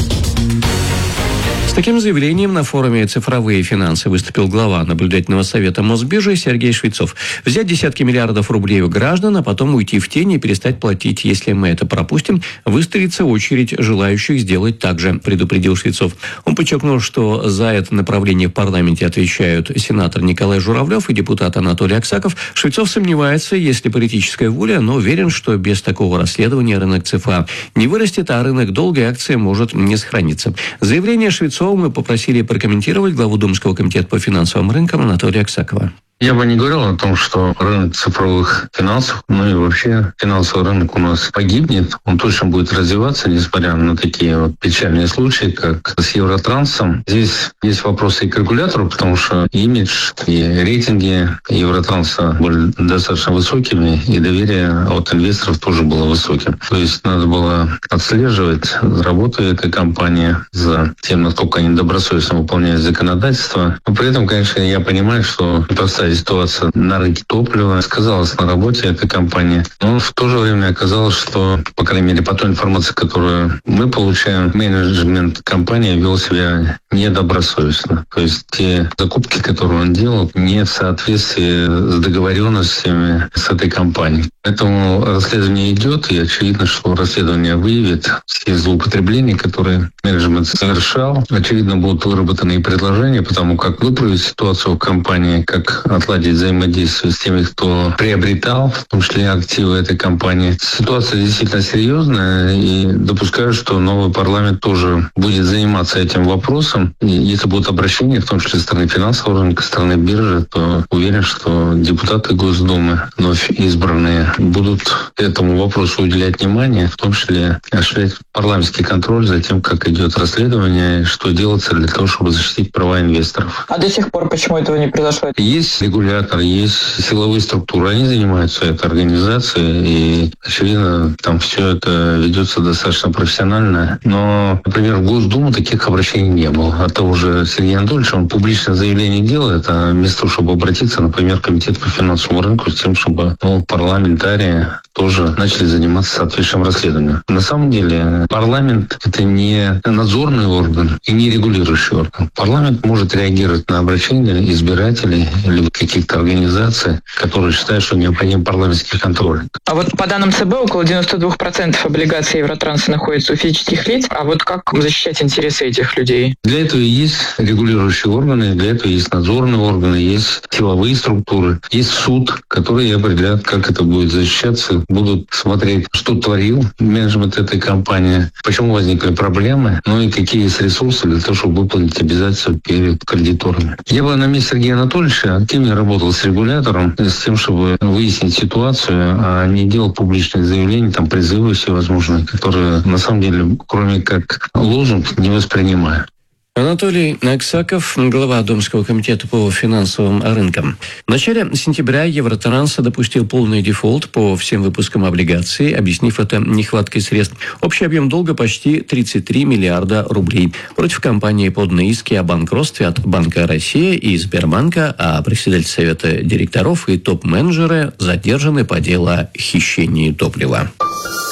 S1: С таким заявлением на форуме «Цифровые финансы» выступил глава наблюдательного совета Мосбиржи Сергей Швецов. Взять десятки миллиардов рублей у граждан, а потом уйти в тень и перестать платить. Если мы это пропустим, выстроится очередь желающих сделать так же, предупредил Швецов. Он подчеркнул, что за это направление в парламенте отвечают сенатор Николай Журавлев и депутат Анатолий Аксаков. Швецов сомневается, есть ли политическая воля, но уверен, что без такого расследования рынок ЦФА не вырастет, а рынок долга и акций может не сохраниться. Заявление Швецова мы попросили прокомментировать главу Думского комитета по финансовым рынкам Анатолия Аксакова.
S20: Я бы не говорил о том, что рынок цифровых финансов, ну и вообще финансовый рынок у нас погибнет. Он точно будет развиваться, несмотря на такие вот печальные случаи, как с Евротрансом. Здесь есть вопросы и к регулятору, потому что имидж и рейтинги Евротранса были достаточно высокими, и доверие от инвесторов тоже было высоким. То есть надо было отслеживать работу этой компании за тем, насколько они добросовестно выполняют законодательство. Но при этом, конечно, я понимаю, что непростая ситуация на рынке топлива сказалась на работе этой компании. Но в то же время оказалось, что, по крайней мере, по той информации, которую мы получаем, менеджмент компании вел себя недобросовестно. То есть те закупки, которые он делал, не в соответствии с договоренностями с этой компанией. Поэтому расследование идет, и очевидно, что расследование выявит все злоупотребления, которые менеджмент совершал. Очевидно, будут выработаны и предложения, потому как выправить ситуацию в компании, как отладить взаимодействие с теми, кто приобретал, в том числе активы этой компании. Ситуация действительно серьезная, и допускаю, что новый парламент тоже будет заниматься этим вопросом. И если будут обращения, в том числе со стороны финансового рынка, со стороны биржи, то уверен, что депутаты Госдумы, вновь избранные, будут этому вопросу уделять внимание, в том числе осуществлять парламентский контроль за тем, как идет расследование, что делается для того, чтобы защитить права инвесторов.
S12: А до сих пор почему этого не произошло?
S20: Есть регулятор, есть силовые структуры, они занимаются этой организацией, и, очевидно, там все это ведется достаточно профессионально. Но, например, в Госдуму таких обращений не было. От того же Сергея Анатольевича, он публичное заявление делает, а вместо того, чтобы обратиться, например, в Комитет по финансовому рынку с тем, чтобы ну, парламентарии тоже начали заниматься соответствующим расследованием. На самом деле парламент — это не надзорный орган и не регулирующий орган. Парламент может реагировать на обращения избирателей или каких-то организаций, которые считают, что необходим парламентский контроль.
S12: А вот по данным ЦБ около девяносто два процента облигаций Евротранса находится у физических лиц. А вот как защищать интересы этих людей?
S20: Для этого и есть регулирующие органы, для этого есть надзорные органы, есть силовые структуры, есть суд, который определяет, как это будет защищаться, будут смотреть, что творил менеджмент этой компании, почему возникли проблемы, ну и какие есть ресурсы для того, чтобы выполнить обязательства перед кредиторами. Я бы на месте Сергея Анатольевича активно работал с регулятором, с тем, чтобы выяснить ситуацию, а не делал публичные заявления, там призывы всевозможные, которые на самом деле, кроме как лозунг, не воспринимаю.
S1: Анатолий Аксаков, глава Думского комитета по финансовым рынкам. В начале сентября Евротранс допустил полный дефолт по всем выпускам облигаций, объяснив это нехваткой средств. Общий объем долга почти тридцать три миллиарда рублей. Против компании поданы иски о банкротстве от Банка России и Сбербанка, а председатель совета директоров и топ-менеджеры задержаны по делу о хищении топлива.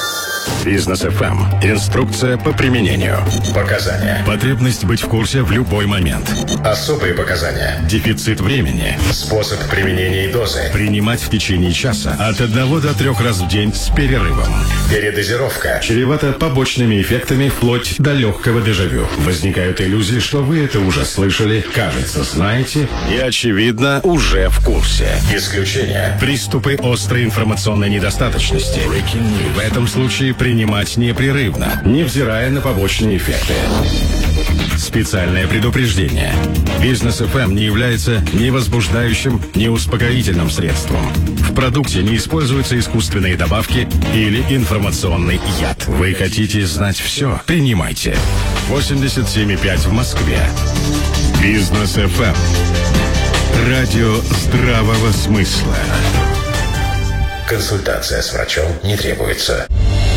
S14: Бизнес эф эм. Инструкция по применению. Показания. Потребность быть в курсе в любой момент. Особые показания. Дефицит времени. Способ применения и дозы. Принимать в течение часа от одного до трех раз в день с перерывом. Передозировка. Чревата побочными эффектами вплоть до легкого дежавю. Возникают иллюзии, что вы это уже слышали, кажется, знаете и, очевидно, уже в курсе. Исключение. Приступы острой информационной недостаточности. В этом случае принимать непрерывно, невзирая на побочные эффекты. Специальное предупреждение. Бизнес эф эм не является ни возбуждающим, ни успокоительным средством. В продукте не используются искусственные добавки или информационный яд. Вы хотите знать все? Принимайте. восемьдесят семь и пять в Москве. Бизнес эф эм. Радио здравого смысла. Консультация с врачом не требуется.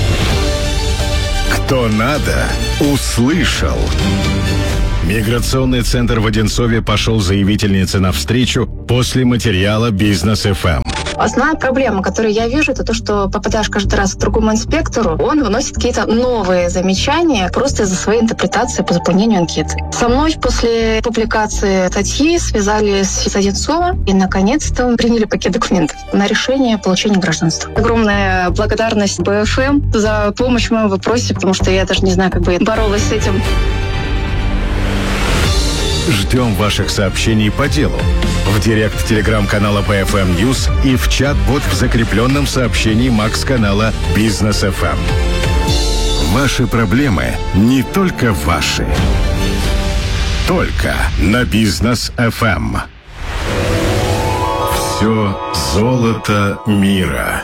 S14: Кто надо, услышал. Миграционный центр в Одинцове пошел заявительнице навстречу после материала «Бизнес эф эм».
S21: Основная проблема, которую я вижу, это то, что попадаешь каждый раз к другому инспектору, он выносит какие-то новые замечания просто из-за своей интерпретации по заполнению анкеты. Со мной после публикации статьи связались с Одинцова и, наконец-то, приняли пакет документов на решение получения гражданства. Огромная благодарность бэ эф эм за помощь в моем вопросе, потому что я даже не знаю, как бы я боролась с этим.
S14: Ждем ваших сообщений по делу. В директ телеграм-канала бэ эф эм News и в чат-бот в закрепленном сообщении Макс-канала «Бизнес эф эм». Ваши проблемы не только ваши. Только на «Бизнес эф эм». Все золото мира.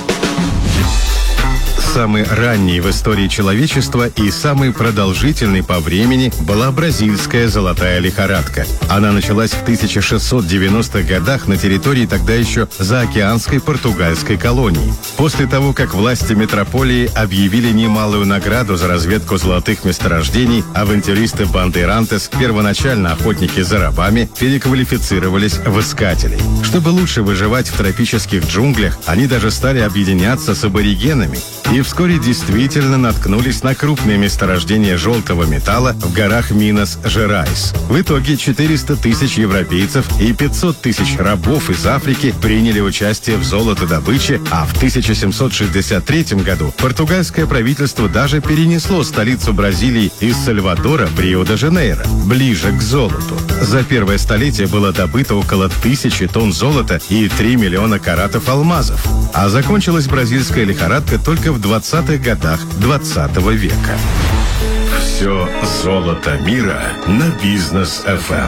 S14: Самый ранний в истории человечества и самый продолжительный по времени была бразильская золотая лихорадка. Она началась в тысяча шестьсот девяностых годах на территории тогда еще заокеанской португальской колонии. После того, как власти метрополии объявили немалую награду за разведку золотых месторождений, авантюристы Бандейрантес, первоначально охотники за рабами, переквалифицировались в искателей. Чтобы лучше выживать в тропических джунглях, они даже стали объединяться с аборигенами. И вскоре действительно наткнулись на крупные месторождения желтого металла в горах Минас-Жерайс. В итоге четыреста тысяч европейцев и пятьсот тысяч рабов из Африки приняли участие в золотодобыче, а в тысяча семьсот шестьдесят третьем году португальское правительство даже перенесло столицу Бразилии из Сальвадора в Рио-де-Жанейро, ближе к золоту. За первое столетие было добыто около тысячи тонн золота и три миллиона каратов алмазов. А закончилась бразильская лихорадка только в двадцатых годах двадцатого века. Все золото мира на Бизнес эф эм.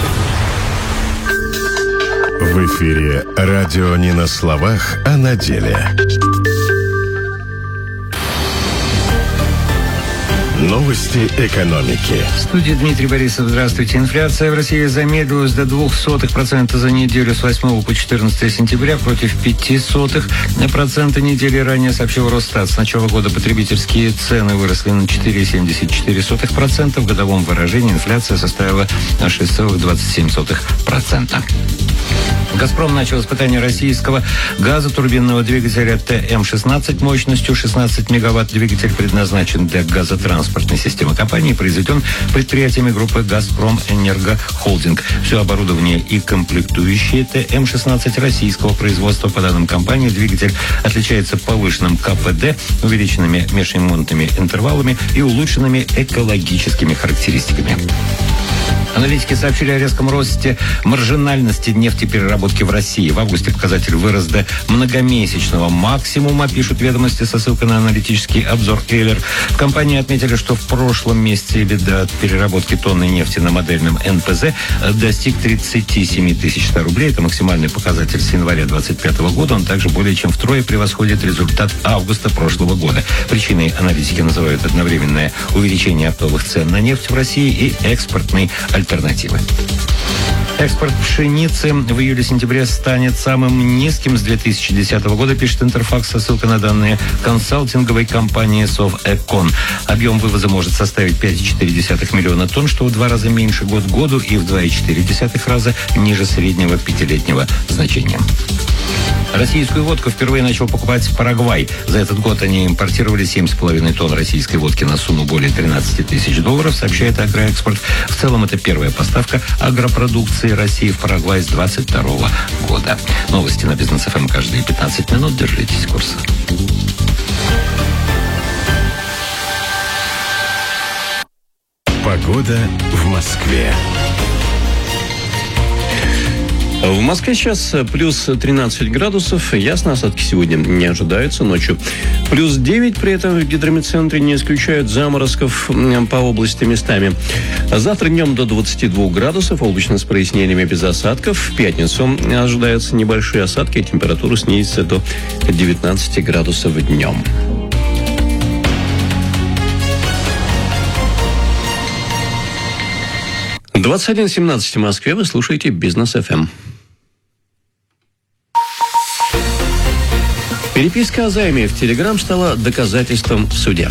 S14: В эфире радио не на словах, а на деле. Новости экономики.
S16: В студии Дмитрий Борисов. Здравствуйте. Инфляция в России замедлилась до двух сотых процента за неделю с восьмого по четырнадцатое сентября против пяти сотых процента недели ранее, сообщил Росстат. С начала года потребительские цены выросли на четыре целых семьдесят четыре сотых процента. В годовом выражении инфляция составила шесть целых двадцать семь сотых процента. «Газпром» начал испытание российского газотурбинного двигателя тэ эм шестнадцать мощностью шестнадцать мегаватт. Двигатель предназначен для газотранспортной системы компании, произведен предприятиями группы «Газпром Энерго Холдинг». Все оборудование и комплектующие тэ эм шестнадцать российского производства. По данным компании, двигатель отличается повышенным ка пэ дэ, увеличенными межремонтными интервалами и улучшенными экологическими характеристиками. Аналитики сообщили о резком росте маржинальности нефтепереработки в России. В августе показатель вырос до многомесячного максимума, пишут «Ведомости» со ссылкой на аналитический обзор Эйлер. В компании отметили, что в прошлом месяце EBITDA от переработки тонны нефти на модельном эн пэ зэ достиг тридцать семь тысяч ста рублей. Это максимальный показатель с января двадцать пятого года. Он также более чем втрое превосходит результат августа прошлого года. Причиной аналитики называют одновременное увеличение оптовых цен на нефть в России и экспортный альтернативы. Экспорт пшеницы в июле-сентябре станет самым низким с две тысячи десятого года, пишет Интерфакс со ссылкой на данные консалтинговой компании Совэкон. Объем вывоза может составить пять целых четыре десятых миллиона тонн, что в два раза меньше год к году и в два целых четыре десятых раза ниже среднего пятилетнего значения. Российскую водку впервые начал покупать Парагвай. За этот год они импортировали семь с половиной тонн российской водки на сумму более тринадцать тысяч долларов, сообщает «Агроэкспорт». В целом это первая поставка агропродукции России в Парагвай с двадцать второго года. Новости на Бизнес ФМ каждые пятнадцать минут. Держитесь курса.
S8: Погода в Москве.
S1: В Москве сейчас плюс тринадцать градусов. Ясно, осадки сегодня не ожидаются. Ночью плюс девять. При этом в гидрометцентре не исключают заморозков по области местами. Завтра днем до двадцати двух градусов. Облачно с прояснениями без осадков. В пятницу ожидаются небольшие осадки. И температура снизится до девятнадцати градусов днем. двадцать один семнадцать в Москве. Вы слушаете Бизнес ФМ. Переписка о займе в Телеграм стала доказательством в суде.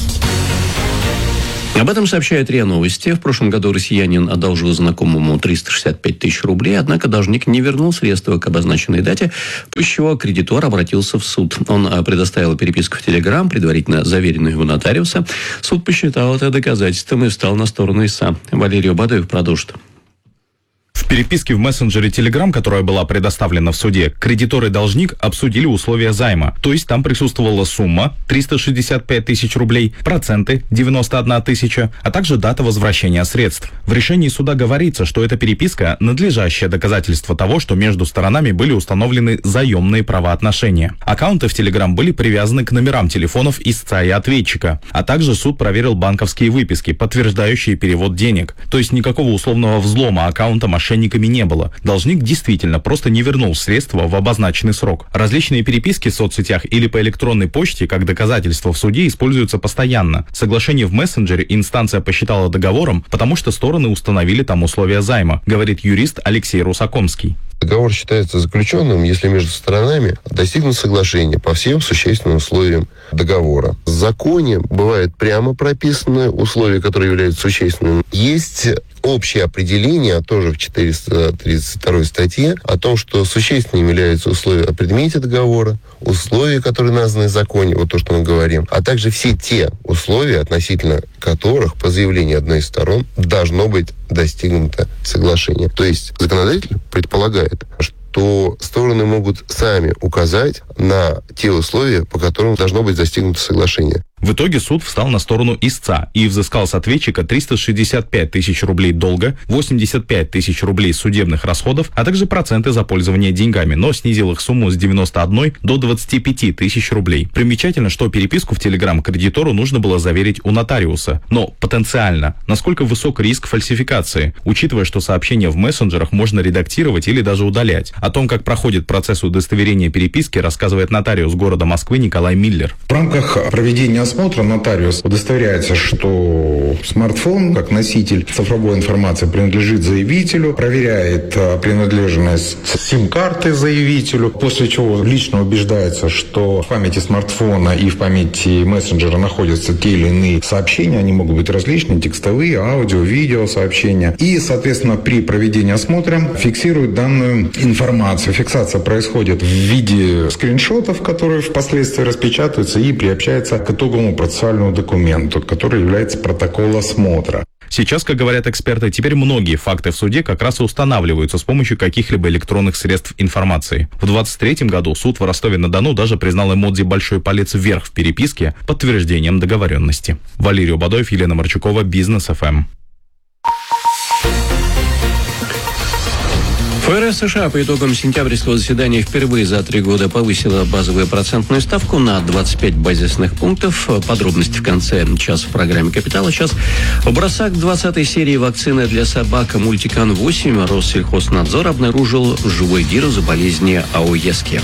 S1: Об этом сообщает РИА Новости. В прошлом году россиянин одолжил знакомому триста шестьдесят пять тысяч рублей, однако должник не вернул средства к обозначенной дате, после чего кредитор обратился в суд. Он предоставил переписку в Телеграм, предварительно заверенную у нотариуса. Суд посчитал это доказательством и встал на сторону истца. Валерий Бадоев продолжит.
S2: В переписке в мессенджере Telegram, которая была предоставлена в суде, кредитор и должник обсудили условия займа. То есть там присутствовала сумма триста шестьдесят пять тысяч рублей, проценты девяносто одна тысяча, а также дата возвращения средств. В решении суда говорится, что эта переписка – надлежащее доказательство того, что между сторонами были установлены заемные правоотношения. Аккаунты в Telegram были привязаны к номерам телефонов истца и ответчика, а также суд проверил банковские выписки, подтверждающие перевод денег. То есть никакого условного взлома аккаунта мошенниками не было. Должник действительно просто не вернул средства в обозначенный срок. Различные переписки в соцсетях или по электронной почте как доказательство в суде используются постоянно. Соглашение в мессенджере инстанция посчитала договором, потому что стороны установили там условия займа, говорит юрист Алексей Русакомский.
S22: Договор считается заключенным, если между сторонами достигнут соглашения по всем существенным условиям договора. В законе бывает прямо прописаны условия, которые являются существенными. Есть общее определение, тоже в четыреста тридцать второй статье, о том, что существенными являются условия о предмете договора, условия, которые названы в законе, вот то, что мы говорим, а также все те условия, относительно которых по заявлению одной из сторон должно быть достигнуто соглашение. То есть законодатель предполагает, что стороны могут сами указать на те условия, по которым должно быть достигнуто соглашение.
S2: В итоге суд встал на сторону истца и взыскал с ответчика триста шестьдесят пять тысяч рублей долга, восемьдесят пять тысяч рублей судебных расходов, а также проценты за пользование деньгами, но снизил их сумму с девяноста одной до двадцати пяти тысяч рублей. Примечательно, что переписку в Telegram кредитору нужно было заверить у нотариуса. Но потенциально, насколько высок риск фальсификации, учитывая, что сообщения в мессенджерах можно редактировать или даже удалять. О том, как проходит процесс удостоверения переписки, рассказывает нотариус города Москвы Николай Миллер.
S23: В рамках проведения осмотра нотариус удостоверяется, что смартфон, как носитель цифровой информации, принадлежит заявителю, проверяет принадлежность сим-карты заявителю, после чего лично убеждается, что в памяти смартфона и в памяти мессенджера находятся те или иные сообщения, они могут быть различные, текстовые, аудио, видео сообщения, и, соответственно, при проведении осмотра фиксирует данную информацию. Фиксация происходит в виде скриншотов, которые впоследствии распечатываются и приобщаются к итогу процессуальному документу, который является протокол осмотра.
S2: Сейчас, как говорят эксперты, теперь многие факты в суде как раз и устанавливаются с помощью каких-либо электронных средств информации. В двадцать третьем году суд в Ростове-на-Дону даже признал эмодзи «большой палец вверх» в переписке подтверждением договоренности. Валерий Бадоев, Елена Марчукова, Бизнес ФМ.
S1: ФРС США по итогам сентябрьского заседания впервые за три года повысила базовую процентную ставку на двадцать пять базисных пунктов. Подробности в конце часа в программе «Капитал». Сейчас бросок двадцатой серии вакцины для собак Мультикан восемь Россельхознадзор обнаружил живой вирус болезни АОЕСКи.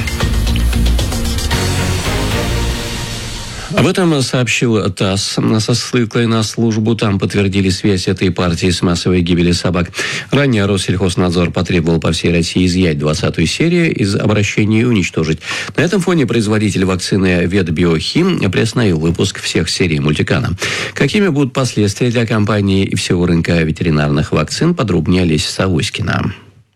S1: Об этом сообщил ТАСС со ссылкой на службу. Там подтвердили связь этой партии с массовой гибелью собак. Ранее Россельхознадзор потребовал по всей России изъять двадцатую серию из обращения и уничтожить. На этом фоне производитель вакцины Ветбиохим приостановил выпуск всех серий Мультикана. Какими будут последствия для компании и всего рынка ветеринарных вакцин, подробнее Олеся Савоськина.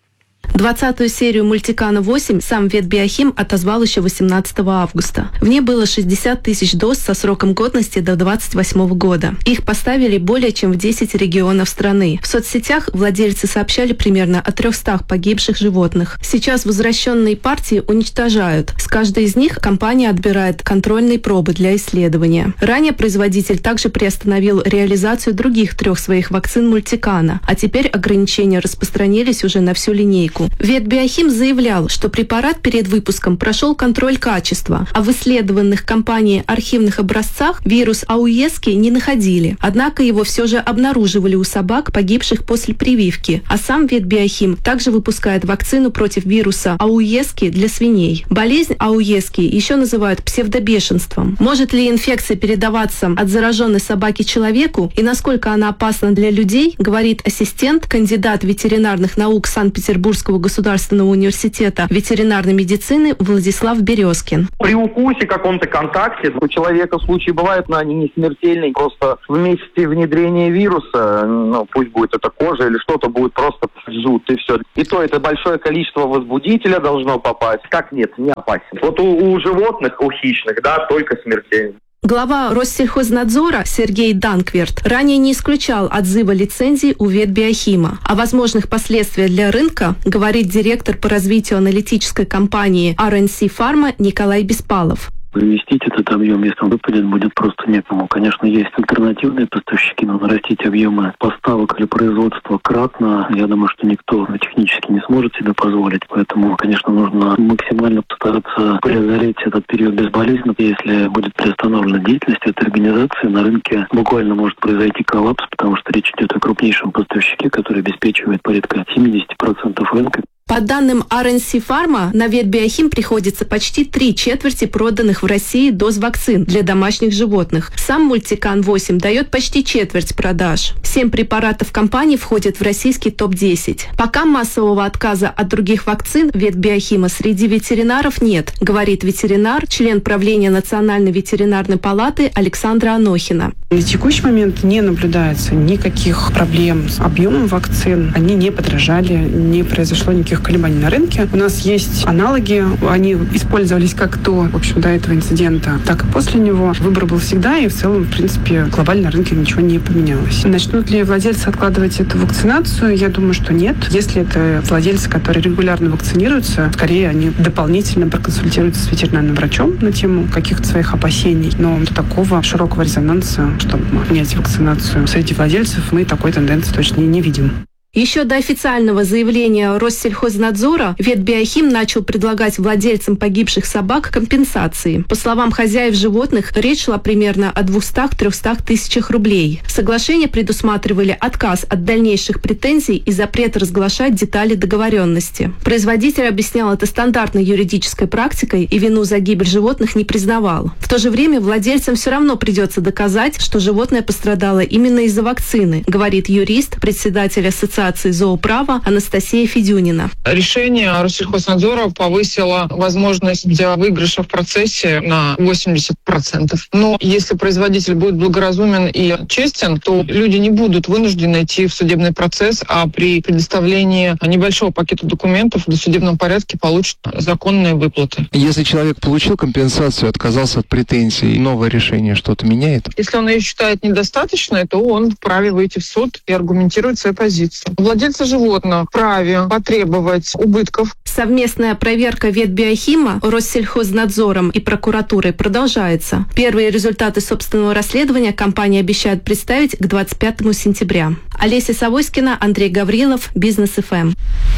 S3: двадцатую серию «Мультикана восемь» сам Ветбиохим отозвал еще восемнадцатого августа. В ней было шестьдесят тысяч доз со сроком годности до двадцать восьмого года. Их поставили более чем в десять регионов страны. В соцсетях владельцы сообщали примерно о трехстах погибших животных. Сейчас возвращенные партии уничтожают. С каждой из них компания отбирает контрольные пробы для исследования. Ранее производитель также приостановил реализацию других трех своих вакцин Мультикана, а теперь ограничения распространились уже на всю линейку. Ветбиохим заявлял, что препарат перед выпуском прошел контроль качества, а в исследованных компанией архивных образцах вирус ауески не находили. Однако его все же обнаруживали у собак, погибших после прививки. А сам Ветбиохим также выпускает вакцину против вируса ауески для свиней. Болезнь ауески еще называют псевдобешенством. Может ли инфекция передаваться от зараженной собаки человеку и насколько она опасна для людей, говорит ассистент, кандидат ветеринарных наук Санкт-Петербургского государственного университета ветеринарной медицины Владислав Березкин.
S4: При укусе, каком-то контакте у человека случаи бывают, но они не смертельные. Просто в месте внедрения вируса, ну, пусть будет это кожа или что-то, будет просто зуд и все. И то это большое количество возбудителя должно попасть. Как нет, не опасен. Вот у, у животных, у хищных, да, только смертельно.
S3: Глава Россельхознадзора Сергей Данкверт ранее не исключал отзыва лицензий у Ветбиохима. О возможных последствиях для рынка говорит директор по развитию аналитической компании ар эн си Pharma Николай Беспалов.
S6: Заместить этот объем, если он выпадет, будет просто некому. Конечно, есть альтернативные поставщики, но нарастить объемы поставок или производства кратно, я думаю, что никто технически не сможет себе позволить. Поэтому, конечно, нужно максимально постараться преодолеть этот период безболезненно. Если будет приостановлена деятельность этой организации, на рынке буквально может произойти коллапс, потому что речь идет о крупнейшем поставщике, который обеспечивает порядка семьдесят процентов рынка.
S3: По данным ар эн си Pharma, на Ветбиохим приходится почти три четверти проданных в России доз вакцин для домашних животных. Сам Мультикан восемь дает почти четверть продаж. Семь препаратов компании входят в российский топ десять. Пока массового отказа от других вакцин Ветбиохима среди ветеринаров нет, говорит ветеринар, член правления Национальной ветеринарной палаты Александра Анохина.
S24: На текущий момент не наблюдается никаких проблем с объемом вакцин. Они не подорожали, не произошло никаких колебаний на рынке. У нас есть аналоги, они использовались как до, в общем, до этого инцидента, так и после него. Выбор был всегда, и в целом, в принципе, глобально на рынке ничего не поменялось. Начнут ли владельцы откладывать эту вакцинацию? Я думаю, что нет. Если это владельцы, которые регулярно вакцинируются, скорее они дополнительно проконсультируются с ветеринарным врачом на тему каких-то своих опасений. Но до такого широкого резонанса, чтобы менять вакцинацию среди владельцев, мы такой тенденции точно не видим.
S3: Еще до официального заявления Россельхознадзора Ветбиохим начал предлагать владельцам погибших собак компенсации. По словам хозяев животных, речь шла примерно о двухстах-трехстах тысячах рублей. Соглашения предусматривали отказ от дальнейших претензий и запрет разглашать детали договоренности. Производитель объяснял это стандартной юридической практикой и вину за гибель животных не признавал. В то же время владельцам все равно придется доказать, что животное пострадало именно из-за вакцины, говорит юрист, председатель Ассоциации зооправа Анастасия Федюнина.
S12: Решение Россельхознадзора повысило возможность для выигрыша в процессе на восемьдесят процентов. Но если производитель будет благоразумен и честен, то люди не будут вынуждены идти в судебный процесс, а при предоставлении небольшого пакета документов в досудебном порядке получат законные выплаты.
S25: Если человек получил компенсацию, отказался от претензий, новое решение что-то меняет?
S12: Если он ее считает недостаточной, то он вправе выйти в суд и аргументировать свою позицию. Владельцы животных вправе потребовать убытков.
S3: Совместная проверка Ветбиохима, Россельхознадзором и прокуратурой продолжается. Первые результаты собственного расследования компания обещает представить к двадцать пятому сентября. Олеся Савоськина, Андрей Гаврилов, Бизнес эф эм.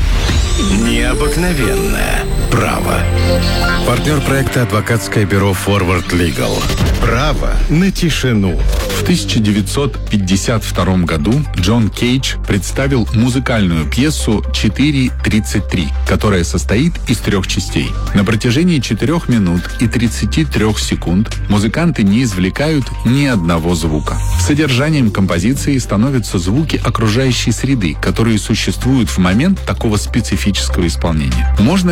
S9: Необыкновенное право. Партнер проекта адвокатское бюро Forward Legal. Право на тишину.
S26: В тысяча девятьсот пятьдесят втором году Джон Кейдж представил музыкальную пьесу четыре тридцать три, которая состоит из трех частей. На протяжении четырех минут и тридцати трёх секунд музыканты не извлекают ни одного звука. Содержанием композиции становятся звуки окружающей среды, которые существуют в момент такого специфического исполнения. Можно ли сказать,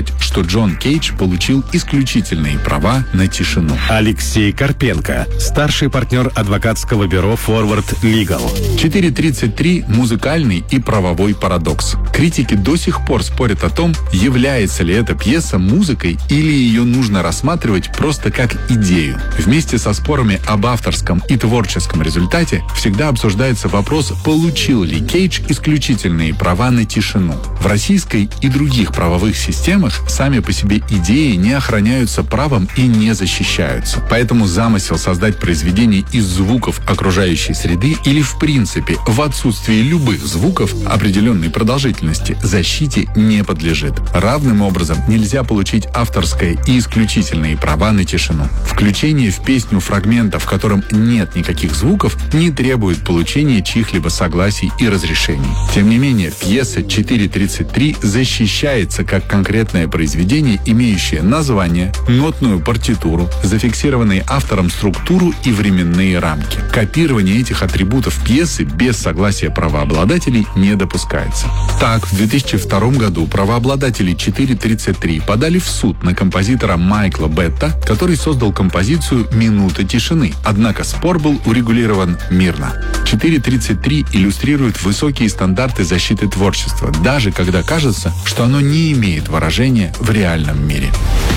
S26: сказать, что Джон Кейдж получил исключительные права на тишину.
S9: Алексей Карпенко, старший партнер адвокатского бюро Forward Legal.
S26: четыре тридцать три – музыкальный и правовой парадокс. Критики до сих пор спорят о том, является ли эта пьеса музыкой или ее нужно рассматривать просто как идею. Вместе со спорами об авторском и творческом результате всегда обсуждается вопрос, получил ли Кейдж исключительные права на тишину. В российской и других правовых системах сами по себе идеи не охраняются правом и не защищаются. Поэтому замысел создать произведение из звуков окружающей среды или в принципе в отсутствии любых звуков определенной продолжительности защите не подлежит. Равным образом нельзя получить авторское и исключительные права на тишину. Включение в песню фрагмента, в котором нет никаких звуков, не требует получения чьих-либо согласий и разрешений. Тем не менее, пьеса четыре тридцать три защищается как конкретное произведение, имеющее название, нотную партитуру, зафиксированные автором структуру и временные рамки. Копирование этих атрибутов пьесы без согласия правообладателей не допускается. Так, в две тысячи втором году правообладатели четыре тридцать три подали в суд на композитора Майкла Бетта, который создал композицию «Минута тишины», однако спор был урегулирован мирно. четыре тридцать три иллюстрирует высокие стандарты защиты творчества, даже когда кажется, что оно не имеет выражения в реальном мире.